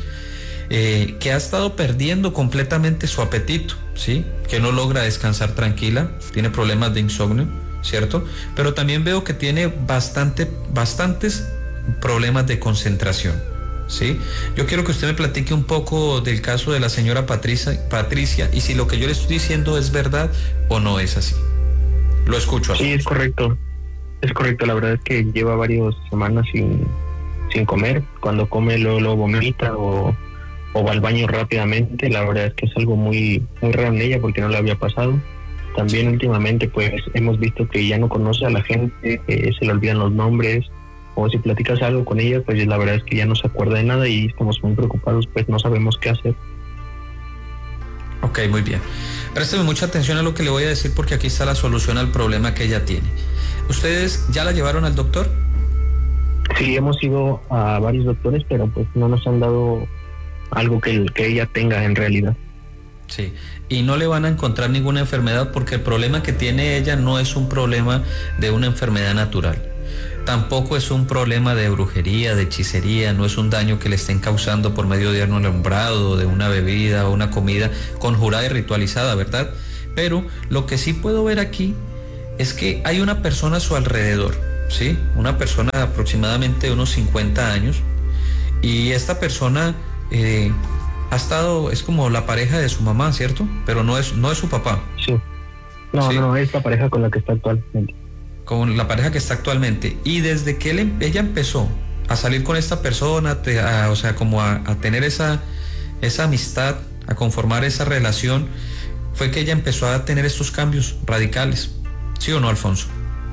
S3: eh, que ha estado perdiendo completamente su apetito, ¿sí? Que no logra descansar tranquila, tiene problemas de insomnio, ¿cierto? Pero también veo que tiene bastante, bastantes problemas de concentración. ¿Sí? Yo quiero que usted me platique un poco del caso de la señora Patricia, Patricia y si lo que yo le estoy diciendo es verdad o no es así. Lo escucho.
S4: Sí, es correcto. Es correcto. La verdad es que lleva varias semanas sin, sin comer. Cuando come luego, luego vomita o, o va al baño rápidamente. La verdad es que es algo muy, muy raro en ella porque no le había pasado. También últimamente pues hemos visto que ya no conoce a la gente, que se le olvidan los nombres o si platicas algo con ella, pues la verdad es que ya no se acuerda de nada y estamos muy preocupados, pues no sabemos qué hacer.
S3: Ok, muy bien. Présteme mucha atención a lo que le voy a decir porque aquí está la solución al problema que ella tiene. ¿Ustedes ya la llevaron al doctor?
S4: Sí, hemos ido a varios doctores, pero pues no nos han dado algo que, que ella tenga en realidad.
S3: Sí, y no le van a encontrar ninguna enfermedad porque el problema que tiene ella no es un problema de una enfermedad natural. Tampoco es un problema de brujería, de hechicería, no es un daño que le estén causando por medio de un alumbrado, de una bebida o una comida conjurada y ritualizada, ¿verdad? Pero lo que sí puedo ver aquí es que hay una persona a su alrededor, ¿sí? Una persona de aproximadamente unos cincuenta años y esta persona eh, ha estado, es como la pareja de su mamá, ¿cierto? Pero no es, no es su papá.
S4: Sí. No,
S3: ¿sí?
S4: no, es la pareja con la que está actualmente.
S3: Con la pareja que está actualmente. Y desde que él, ella empezó a salir con esta persona, a, a, o sea, como a, a tener esa, esa amistad, a conformar esa relación, fue que ella empezó a tener estos cambios radicales. ¿Sí o no, Alfonso?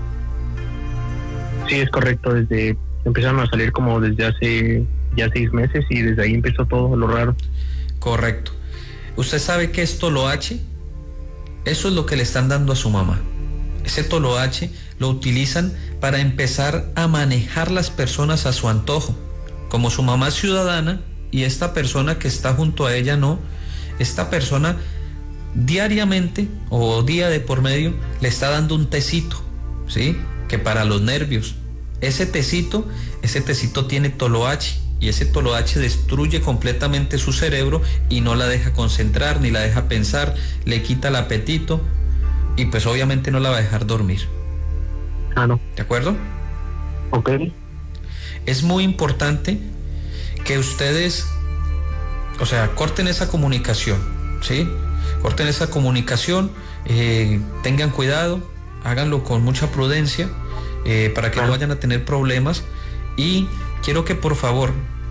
S4: Sí, es correcto. Desde empezaron a salir como desde hace ya seis meses y desde ahí empezó todo lo raro.
S3: Correcto. ¿Usted sabe qué es toloache? Eso es lo que le están dando a su mamá. Ese toloache lo utilizan para empezar a manejar las personas a su antojo. Como su mamá es ciudadana y esta persona que está junto a ella no, esta persona diariamente o día de por medio le está dando un tecito, ¿sí? Que para los nervios. Ese tecito, ese tecito tiene toloache y ese toloache destruye completamente su cerebro y no la deja concentrar ni la deja pensar, le quita el apetito y pues obviamente no la va a dejar dormir.
S4: Ah, no.
S3: ¿De acuerdo?
S4: Ok.
S3: Es muy importante que ustedes, o sea, corten esa comunicación, ¿sí? Corten esa comunicación, eh, tengan cuidado, háganlo con mucha prudencia, eh, para que no vayan a tener problemas. Y quiero que por favor,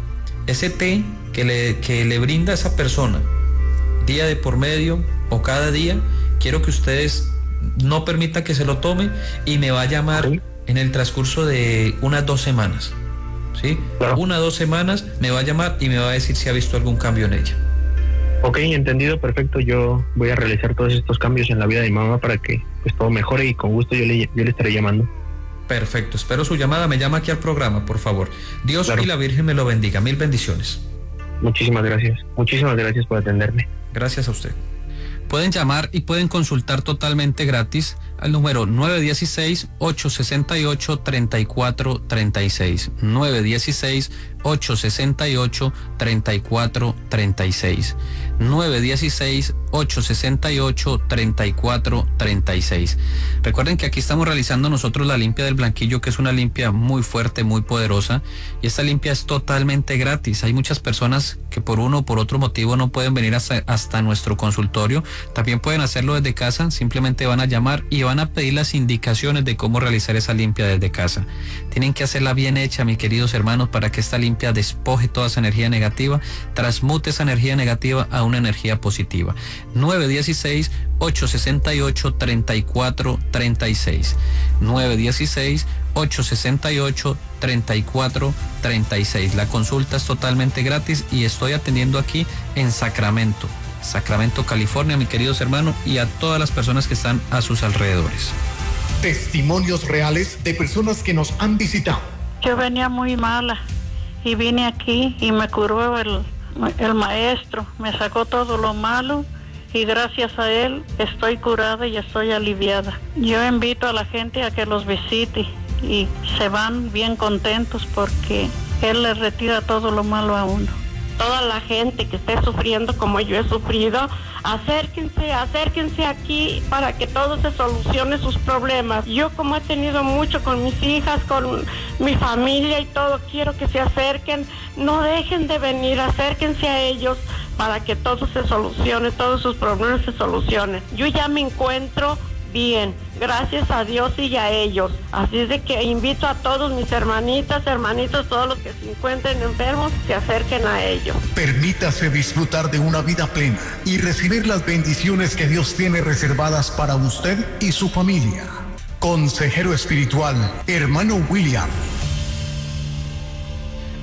S3: ese té que le, que le brinda esa persona, día de por medio o cada día, quiero que ustedes no permita que se lo tome y me va a llamar ¿sí? en el transcurso de unas dos semanas, ¿sí? Claro. Una dos semanas me va a llamar y me va a decir si ha visto algún cambio en ella.
S4: Ok, entendido, perfecto. Yo voy a realizar todos estos cambios en la vida de mi mamá para que pues todo mejore y con gusto yo le, yo le estaré llamando.
S3: Perfecto, espero su llamada, me llama aquí al programa, por favor. Dios claro. y la Virgen me lo bendiga, mil bendiciones.
S4: Muchísimas gracias, muchísimas gracias por atenderme.
S3: Gracias a usted. Pueden llamar y pueden consultar totalmente gratis al número nueve uno seis, ocho seis ocho, tres cuatro tres seis. nueve uno seis, ocho seis ocho, tres cuatro tres seis. nueve uno seis, ocho seis ocho, tres cuatro tres seis. Recuerden que aquí estamos realizando nosotros la limpia del blanquillo, que es una limpia muy fuerte, muy poderosa, y esta limpia es totalmente gratis. Hay muchas personas que por uno o por otro motivo no pueden venir hasta, hasta nuestro consultorio. También pueden hacerlo desde casa, simplemente van a llamar y van a pedir las indicaciones de cómo realizar esa limpia desde casa. Tienen que hacerla bien hecha, mis queridos hermanos, para que esta limpia despoje toda esa energía negativa, transmute esa energía negativa a una energía positiva. nueve uno seis, ocho seis ocho, tres cuatro tres seis. nueve uno seis, ocho seis ocho, tres cuatro tres seis. La consulta es totalmente gratis y estoy atendiendo aquí en Sacramento. Sacramento, California, mis queridos hermanos, y a todas las personas que están a sus alrededores.
S2: Testimonios reales de personas que nos han visitado.
S7: Yo venía muy mala y vine aquí y me curó el, el maestro, me sacó todo lo malo y gracias a él estoy curada y estoy aliviada. Yo invito a la gente a que los visite y se van bien contentos porque él les retira todo lo malo a uno.
S8: Toda la gente que esté sufriendo como yo he sufrido, acérquense, acérquense aquí para que todo se solucione sus problemas. Yo como he tenido mucho con mis hijas, con mi familia y todo, quiero que se acerquen, no dejen de venir, acérquense a ellos para que todo se solucione, todos sus problemas se solucionen. Yo ya me encuentro bien, gracias a Dios y a ellos. Así es de que invito a todos mis hermanitas, hermanitos, todos los que se encuentren enfermos, se acerquen a ellos.
S2: Permítase disfrutar de una vida plena y recibir las bendiciones que Dios tiene reservadas para usted y su familia. Consejero espiritual, hermano William.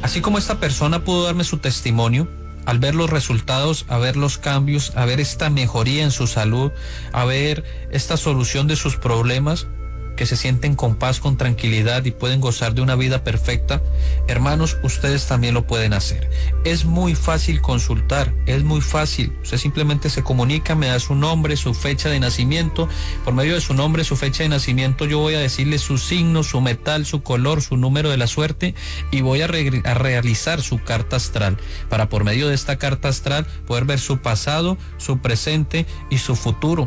S3: Así como esta persona pudo darme su testimonio, al ver los resultados, a ver los cambios, a ver esta mejoría en su salud, a ver esta solución de sus problemas, que se sienten con paz, con tranquilidad y pueden gozar de una vida perfecta, hermanos, ustedes también lo pueden hacer. Es muy fácil consultar, es muy fácil. Usted simplemente se comunica, me da su nombre, su fecha de nacimiento. Por medio de su nombre, su fecha de nacimiento, yo voy a decirle su signo, su metal, su color, su número de la suerte y voy a, re a realizar su carta astral para, por medio de esta carta astral, poder ver su pasado, su presente y su futuro.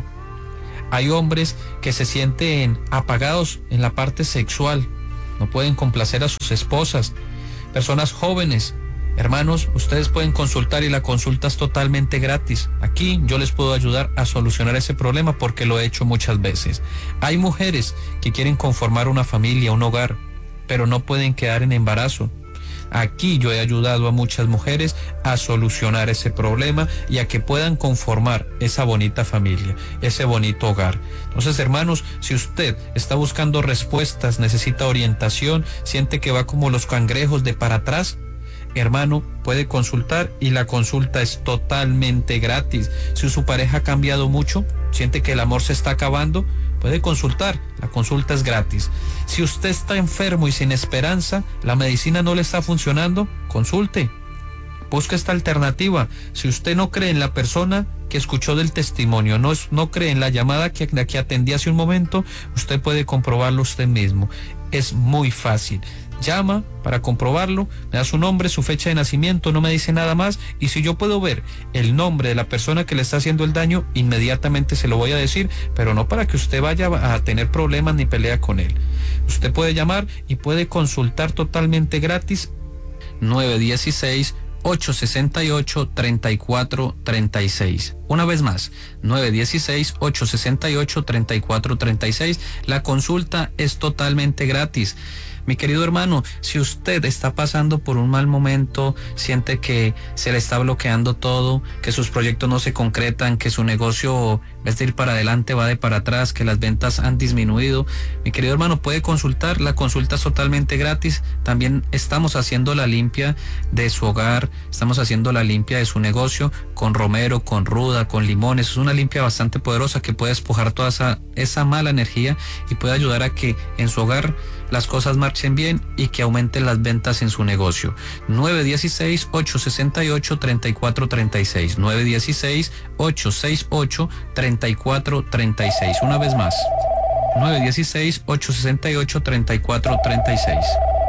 S3: Hay hombres que se sienten apagados en la parte sexual, no pueden complacer a sus esposas. Personas jóvenes, hermanos, ustedes pueden consultar y la consulta es totalmente gratis. Aquí yo les puedo ayudar a solucionar ese problema porque lo he hecho muchas veces. Hay mujeres que quieren conformar una familia, un hogar, pero no pueden quedar en embarazo. Aquí yo he ayudado a muchas mujeres a solucionar ese problema y a que puedan conformar esa bonita familia, ese bonito hogar. Entonces, hermanos, si usted está buscando respuestas, necesita orientación, siente que va como los cangrejos de para atrás, hermano, puede consultar y la consulta es totalmente gratis. Si su pareja ha cambiado mucho, siente que el amor se está acabando, puede consultar, la consulta es gratis. Si usted está enfermo y sin esperanza, la medicina no le está funcionando, consulte, busque esta alternativa. Si usted no cree en la persona que escuchó del testimonio, no, no cree en la llamada que, que atendí hace un momento, usted puede comprobarlo usted mismo. Es muy fácil. Llama para comprobarlo, me da su nombre, su fecha de nacimiento, no me dice nada más, y si yo puedo ver el nombre de la persona que le está haciendo el daño, inmediatamente se lo voy a decir, pero no para que usted vaya a tener problemas ni pelea con él. Usted puede llamar y puede consultar totalmente gratis. Nueve uno seis, ocho seis ocho, tres cuatro tres seis. Una vez más, nueve uno seis, ocho seis ocho, tres cuatro tres seis. La consulta es totalmente gratis. Mi querido hermano, si usted está pasando por un mal momento, siente que se le está bloqueando todo, que sus proyectos no se concretan, que su negocio, en vez de ir para adelante, va de para atrás, que las ventas han disminuido, mi querido hermano, puede consultar, la consulta es totalmente gratis. También estamos haciendo la limpia de su hogar, estamos haciendo la limpia de su negocio con romero, con ruda, con limones. Es una limpia bastante poderosa que puede despojar toda esa, esa mala energía y puede ayudar a que en su hogar las cosas marchen bien y que aumenten las ventas en su negocio. Nueve uno seis, ocho seis ocho, tres cuatro tres seis. Nueve uno seis, ocho seis ocho, tres cuatro tres seis. Una vez más. Nueve uno seis, ocho seis ocho, tres cuatro tres seis.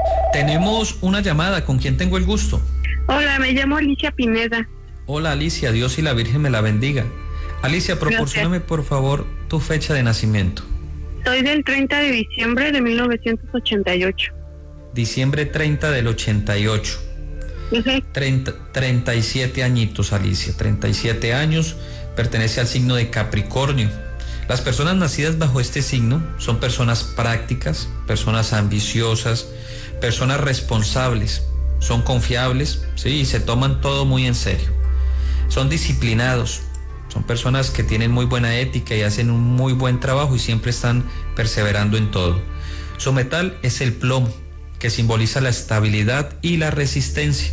S3: Tenemos una llamada. ¿Con quién tengo el gusto?
S6: Hola, me llamo Alicia Pineda.
S3: Hola, Alicia. Dios y la Virgen me la bendiga. Alicia, proporcióname por favor tu fecha de nacimiento.
S6: Soy del treinta de diciembre de mil novecientos ochenta y ocho.
S3: Diciembre treinta del ochenta y ocho.
S6: Uh-huh.
S3: treinta, treinta y siete añitos, Alicia. treinta y siete años, pertenece al signo de Capricornio. Las personas nacidas bajo este signo son personas prácticas, personas ambiciosas, personas responsables, son confiables, ¿sí? Y se toman todo muy en serio. Son disciplinados. Son personas que tienen muy buena ética y hacen un muy buen trabajo y siempre están perseverando en todo. Su metal es el plomo, que simboliza la estabilidad y la resistencia.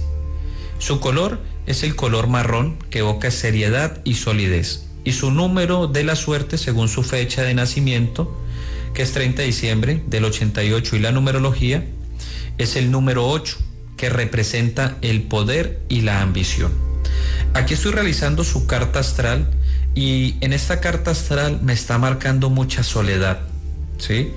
S3: Su color es el color marrón, que evoca seriedad y solidez. Y su número de la suerte, según su fecha de nacimiento, que es treinta de diciembre del ochenta y ocho, y la numerología, es el número ocho, que representa el poder y la ambición. Aquí estoy realizando su carta astral y en esta carta astral me está marcando mucha soledad, ¿sí?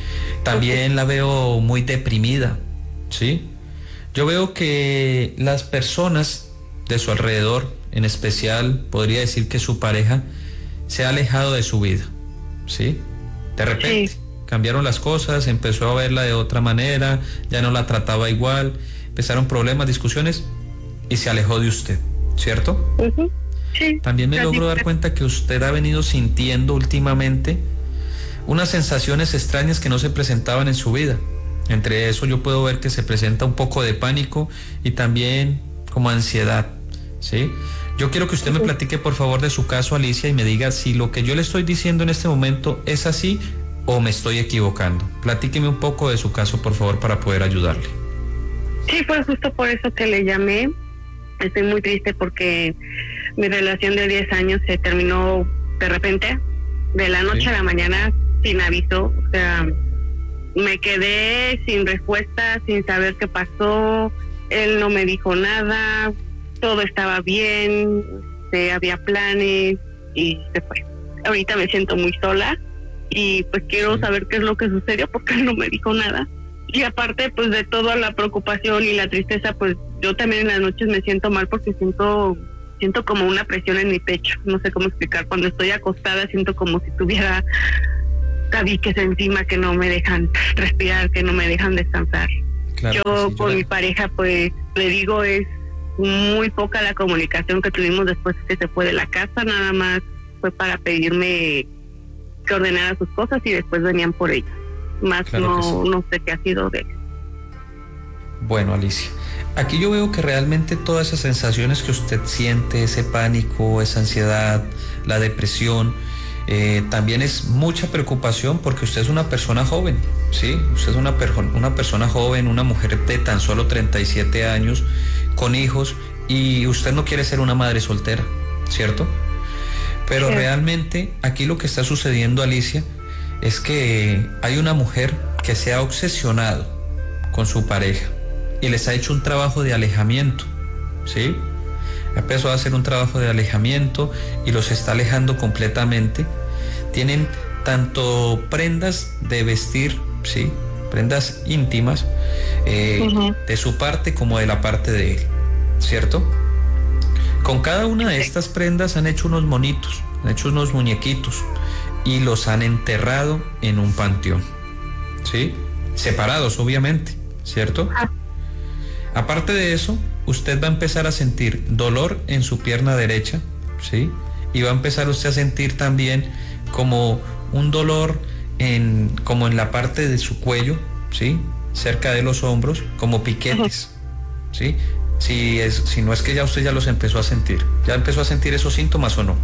S3: También la veo muy deprimida, ¿sí? Yo veo que las personas de su alrededor, en especial, podría decir que su pareja, se ha alejado de su vida, ¿sí? De repente, sí. Cambiaron las cosas, empezó a verla de otra manera, ya no la trataba igual, empezaron problemas, discusiones y se alejó de usted. ¿Cierto? Uh-huh. Sí. También me logro dar cuenta que usted ha venido sintiendo últimamente unas sensaciones extrañas que no se presentaban en su vida. Entre eso yo puedo ver que se presenta un poco de pánico y también como ansiedad, ¿sí? Yo quiero que usted uh-huh. me platique por favor de su caso, Alicia, y me diga si lo que yo le estoy diciendo en este momento es así o me estoy equivocando. Platíqueme un poco de su caso, por favor, para poder ayudarle.
S6: Sí, fue justo por eso que le llamé. Estoy muy triste porque mi relación de diez años se terminó de repente, de la noche sí. a la mañana, sin aviso. O sea, me quedé sin respuesta, sin saber qué pasó. Él no me dijo nada, todo estaba bien, eh, había planes y se fue. Ahorita me siento muy sola y pues quiero sí. saber qué es lo que sucedió porque él no me dijo nada. Y aparte pues de toda la preocupación y la tristeza, pues yo también en las noches me siento mal porque siento siento como una presión en mi pecho, no sé cómo explicar. Cuando estoy acostada siento como si tuviera tabiques encima que no me dejan respirar, que no me dejan descansar. Claro yo sí, con yo... mi pareja pues le digo, es muy poca la comunicación que tuvimos después que se fue de la casa, nada más fue para pedirme que ordenara sus cosas y después venían por ellas. Más claro no, sí. no sé qué ha sido de él.
S3: Bueno, Alicia, aquí yo veo que realmente todas esas sensaciones que usted siente, ese pánico, esa ansiedad, la depresión, eh, también es mucha preocupación porque usted es una persona joven, ¿sí? Usted es una, per- una persona joven, una mujer de tan solo treinta y siete años, con hijos, y usted no quiere ser una madre soltera, ¿cierto? Pero sí. realmente aquí lo que está sucediendo, Alicia, es que hay una mujer que se ha obsesionado con su pareja y les ha hecho un trabajo de alejamiento, ¿sí? Empezó a hacer un trabajo de alejamiento y los está alejando completamente. Tienen tanto prendas de vestir, ¿sí? Prendas íntimas, eh, uh-huh. de su parte como de la parte de él, ¿cierto? Con cada una de estas prendas han hecho unos monitos, han hecho unos muñequitos y los han enterrado en un panteón, ¿sí? Separados, obviamente, ¿cierto? Aparte de eso, usted va a empezar a sentir dolor en su pierna derecha, ¿sí? Y va a empezar usted a sentir también como un dolor en, como en la parte de su cuello, ¿sí? Cerca de los hombros, como piquetes, ¿sí? Si, es, si no es que ya usted ya los empezó a sentir. ¿Ya empezó a sentir esos síntomas o no?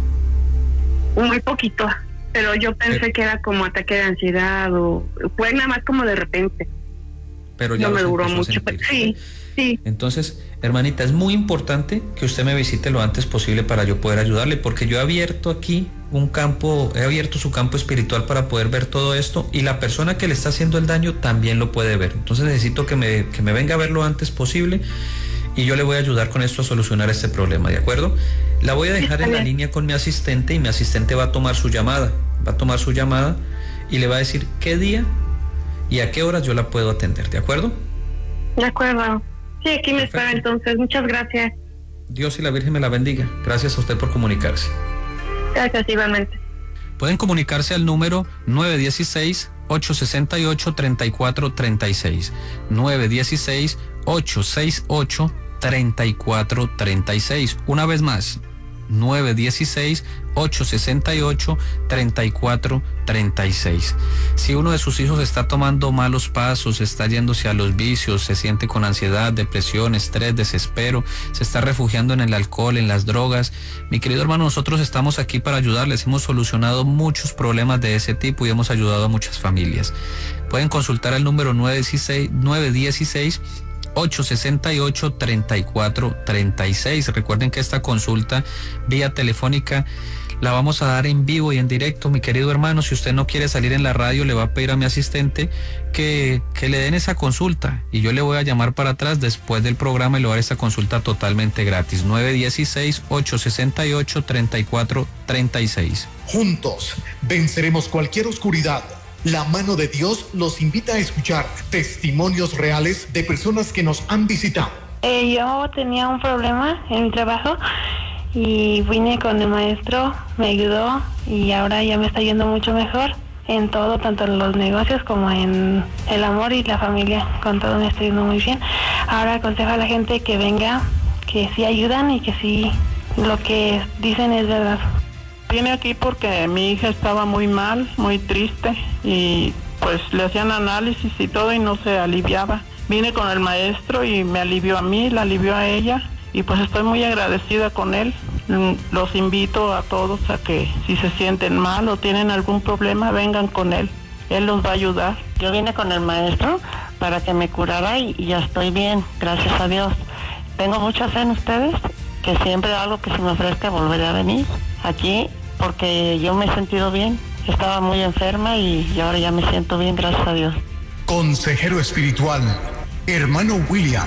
S6: Muy poquito. Pero yo pensé eh, que era como ataque de ansiedad o fue nada más como de repente.
S3: Pero ya
S6: no me duró mucho. Pero sí, sí.
S3: Entonces, hermanita, es muy importante que usted me visite lo antes posible para yo poder ayudarle, porque yo he abierto aquí un campo, he abierto su campo espiritual para poder ver todo esto y la persona que le está haciendo el daño también lo puede ver. Entonces necesito que me, que me venga a ver lo antes posible y yo le voy a ayudar con esto a solucionar este problema, ¿de acuerdo? La voy a dejar en la línea con mi asistente y mi asistente va a tomar su llamada, va a tomar su llamada y le va a decir qué día y a qué hora yo la puedo atender, ¿de acuerdo?
S6: De acuerdo. Sí, aquí me espera entonces. Muchas gracias.
S3: Dios y la Virgen me la bendiga. Gracias a usted por comunicarse.
S6: Gracias, igualmente.
S3: Pueden comunicarse al número nueve uno seis, ocho seis ocho, tres cuatro tres seis. nueve uno seis, ocho seis ocho, tres cuatro tres seis. Una vez más, nueve uno seis, ocho seis ocho, tres cuatro tres seis. Si uno de sus hijos está tomando malos pasos, está yéndose a los vicios, se siente con ansiedad, depresión, estrés, desespero, se está refugiando en el alcohol, en las drogas, mi querido hermano, nosotros estamos aquí para ayudarles. Hemos solucionado muchos problemas de ese tipo y hemos ayudado a muchas familias. Pueden consultar el número nueve uno seis, ocho seis ocho, tres cuatro tres seis. Recuerden que esta consulta vía telefónica la vamos a dar en vivo y en directo, mi querido hermano. Si usted no quiere salir en la radio, le va a pedir a mi asistente que, que le den esa consulta y yo le voy a llamar para atrás después del programa y le voy a dar esa consulta totalmente gratis. nueve uno seis, ocho seis ocho, tres cuatro tres seis.
S2: Juntos venceremos cualquier oscuridad. La mano de Dios los invita a escuchar testimonios reales de personas que nos han visitado.
S7: Eh, yo tenía un problema en mi trabajo y vine con el maestro, me ayudó y ahora ya me está yendo mucho mejor en todo, tanto en los negocios como en el amor y la familia. Con todo me está yendo muy bien. Ahora aconsejo a la gente que venga, que sí ayudan y que sí lo que dicen es verdad.
S12: Vine aquí porque mi hija estaba muy mal, muy triste y pues le hacían análisis y todo y no se aliviaba. Vine con el maestro y me alivió a mí, la alivió a ella y pues estoy muy agradecida con él. Los invito a todos a que si se sienten mal o tienen algún problema, vengan con él. Él los va a ayudar.
S13: Yo vine con el maestro
S12: para que me curara y, y ya estoy bien, gracias a Dios. Tengo mucha fe en ustedes, que siempre algo que se me ofrezca volveré a venir aquí, porque yo me he sentido bien. Estaba muy enferma y, y ahora ya me siento bien, gracias a Dios.
S2: Consejero espiritual, hermano William.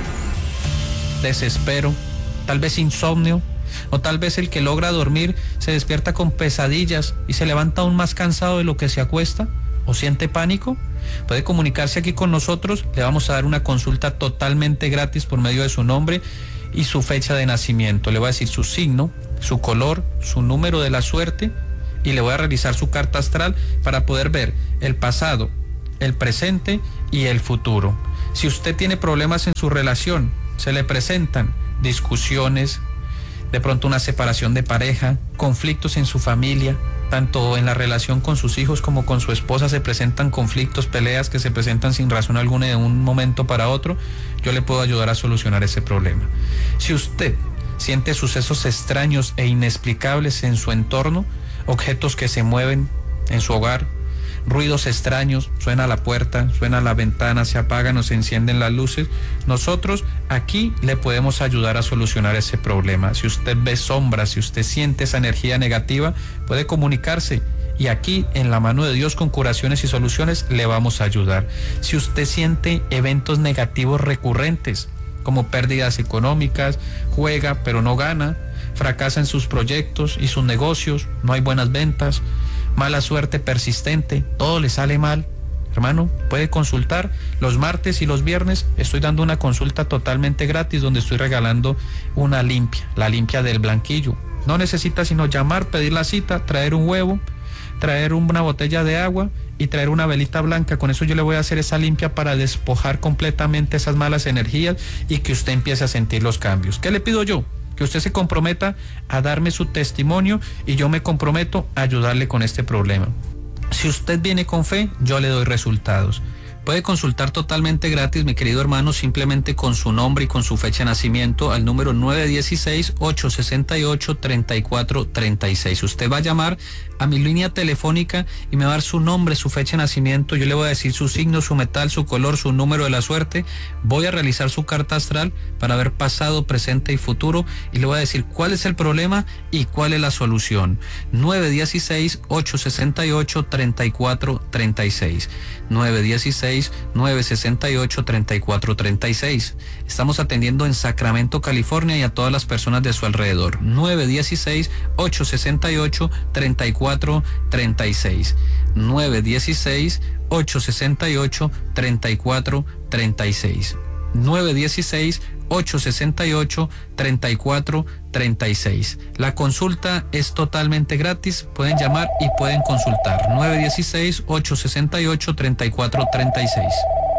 S3: Desespero, tal vez insomnio, o tal vez el que logra dormir se despierta con pesadillas y se levanta aún más cansado de lo que se acuesta, o siente pánico. Puede comunicarse aquí con nosotros, le vamos a dar una consulta totalmente gratis por medio de su nombre y su fecha de nacimiento. Le voy a decir su signo, su color, su número de la suerte y le voy a realizar su carta astral para poder ver el pasado, el presente y el futuro. Si usted tiene problemas en su relación, se le presentan discusiones, de pronto una separación de pareja, conflictos en su familia, tanto en la relación con sus hijos como con su esposa se presentan conflictos, peleas que se presentan sin razón alguna de un momento para otro, yo le puedo ayudar a solucionar ese problema. Si usted siente sucesos extraños e inexplicables en su entorno, objetos que se mueven en su hogar, ruidos extraños, suena la puerta, suena la ventana, se apagan o se encienden las luces, nosotros aquí le podemos ayudar a solucionar ese problema. Si usted ve sombras, si usted siente esa energía negativa, puede comunicarse y aquí en la mano de Dios con curaciones y soluciones le vamos a ayudar. Si usted siente eventos negativos recurrentes como pérdidas económicas, juega pero no gana, fracasa en sus proyectos y sus negocios, no hay buenas ventas, mala suerte persistente, todo le sale mal, hermano, puede consultar. Los martes y los viernes estoy dando una consulta totalmente gratis donde estoy regalando una limpia, la limpia del blanquillo. No necesita sino llamar, pedir la cita, traer un huevo, traer una botella de agua y traer una velita blanca. Con eso yo le voy a hacer esa limpia para despojar completamente esas malas energías y que usted empiece a sentir los cambios. ¿Qué le pido yo? Que usted se comprometa a darme su testimonio y yo me comprometo a ayudarle con este problema. Si usted viene con fe, yo le doy resultados. Puede consultar totalmente gratis, mi querido hermano, simplemente con su nombre y con su fecha de nacimiento al número nueve uno seis, ocho seis ocho, tres cuatro tres seis. Usted va a llamar a mi línea telefónica y me va a dar su nombre, su fecha de nacimiento. Yo le voy a decir su signo, su metal, su color, su número de la suerte. Voy a realizar su carta astral para ver pasado, presente y futuro y le voy a decir cuál es el problema y cuál es la solución. nueve uno seis, ocho seis ocho, tres cuatro tres seis. nueve uno seis, nueve seis ocho, tres cuatro tres seis. Estamos atendiendo en Sacramento, California y a todas las personas de su alrededor. nueve uno seis, ocho seis ocho, tres cuatro tres seis. nueve uno seis, ocho seis ocho, tres cuatro tres seis. nueve uno seis, ocho seis ocho, tres cuatro tres seis. La consulta es totalmente gratis, pueden llamar y pueden consultar. nueve uno seis, ocho seis ocho, tres cuatro tres seis.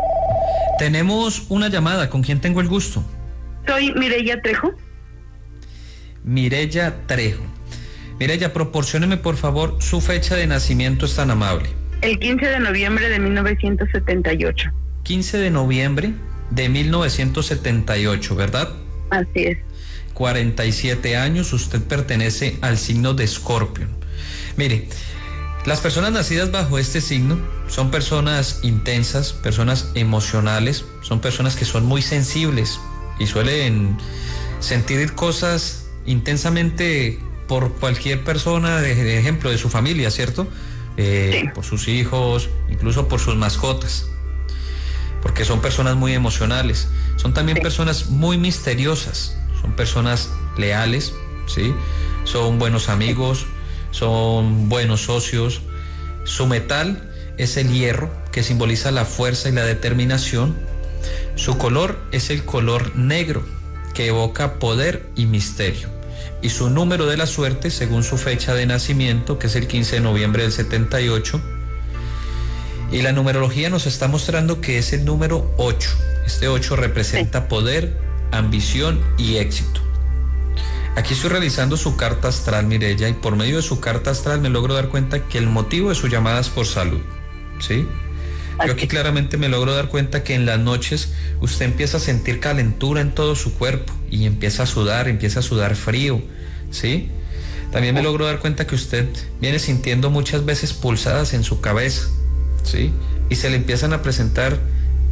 S3: Tenemos una llamada, ¿con quién tengo el gusto?
S6: Soy Mireya Trejo.
S3: Mireya Trejo. Mireya, proporcióneme por favor su fecha de nacimiento, es tan amable.
S6: El quince de noviembre de mil novecientos setenta y ocho.
S3: quince de noviembre de mil novecientos setenta y ocho, ¿verdad?
S6: Así es.
S3: cuarenta y siete años, usted pertenece al signo de Escorpio. Mire, las personas nacidas bajo este signo son personas intensas, personas emocionales, son personas que son muy sensibles y suelen sentir cosas intensamente por cualquier persona, de, de ejemplo, de su familia, ¿cierto? Eh, sí. Por sus hijos, incluso por sus mascotas, porque son personas muy emocionales. Son también sí. personas muy misteriosas, son personas leales, ¿sí? Son buenos amigos, son buenos socios. Su metal es el hierro, que simboliza la fuerza y la determinación. Su color es el color negro, que evoca poder y misterio. Y su número de la suerte, según su fecha de nacimiento, que es el quince de noviembre del setenta y ocho. Y la numerología nos está mostrando que es el número ocho. Este ocho representa poder, ambición y éxito. Aquí estoy realizando su carta astral, Mireya, y por medio de su carta astral me logro dar cuenta que el motivo de su llamada es por salud, ¿sí? Yo aquí claramente me logro dar cuenta que en las noches usted empieza a sentir calentura en todo su cuerpo y empieza a sudar, empieza a sudar frío, ¿sí? También me logro dar cuenta que usted viene sintiendo muchas veces pulsadas en su cabeza, ¿sí? Y se le empiezan a presentar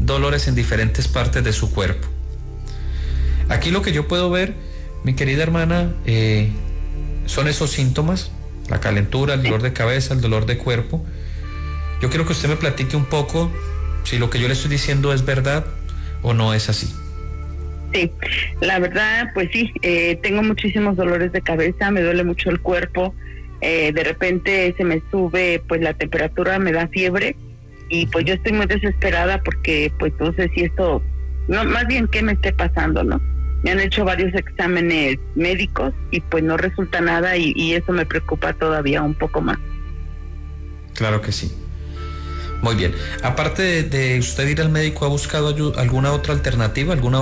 S3: dolores en diferentes partes de su cuerpo. Aquí lo que yo puedo ver, mi querida hermana, eh, son esos síntomas, la calentura, el dolor de cabeza, el dolor de cuerpo. Yo quiero que usted me platique un poco si lo que yo le estoy diciendo es verdad o no es así.
S6: Sí, la verdad, pues sí, eh, tengo muchísimos dolores de cabeza, me duele mucho el cuerpo, eh, de repente se me sube pues la temperatura, me da fiebre y pues yo estoy muy desesperada porque pues no sé si esto, no, más bien qué me esté pasando, ¿no? Me han hecho varios exámenes médicos y pues no resulta nada y, y eso me preocupa todavía un poco más.
S3: Claro que sí. Muy bien. Aparte de, de usted ir al médico, ¿ha buscado ayuda, alguna otra alternativa, alguna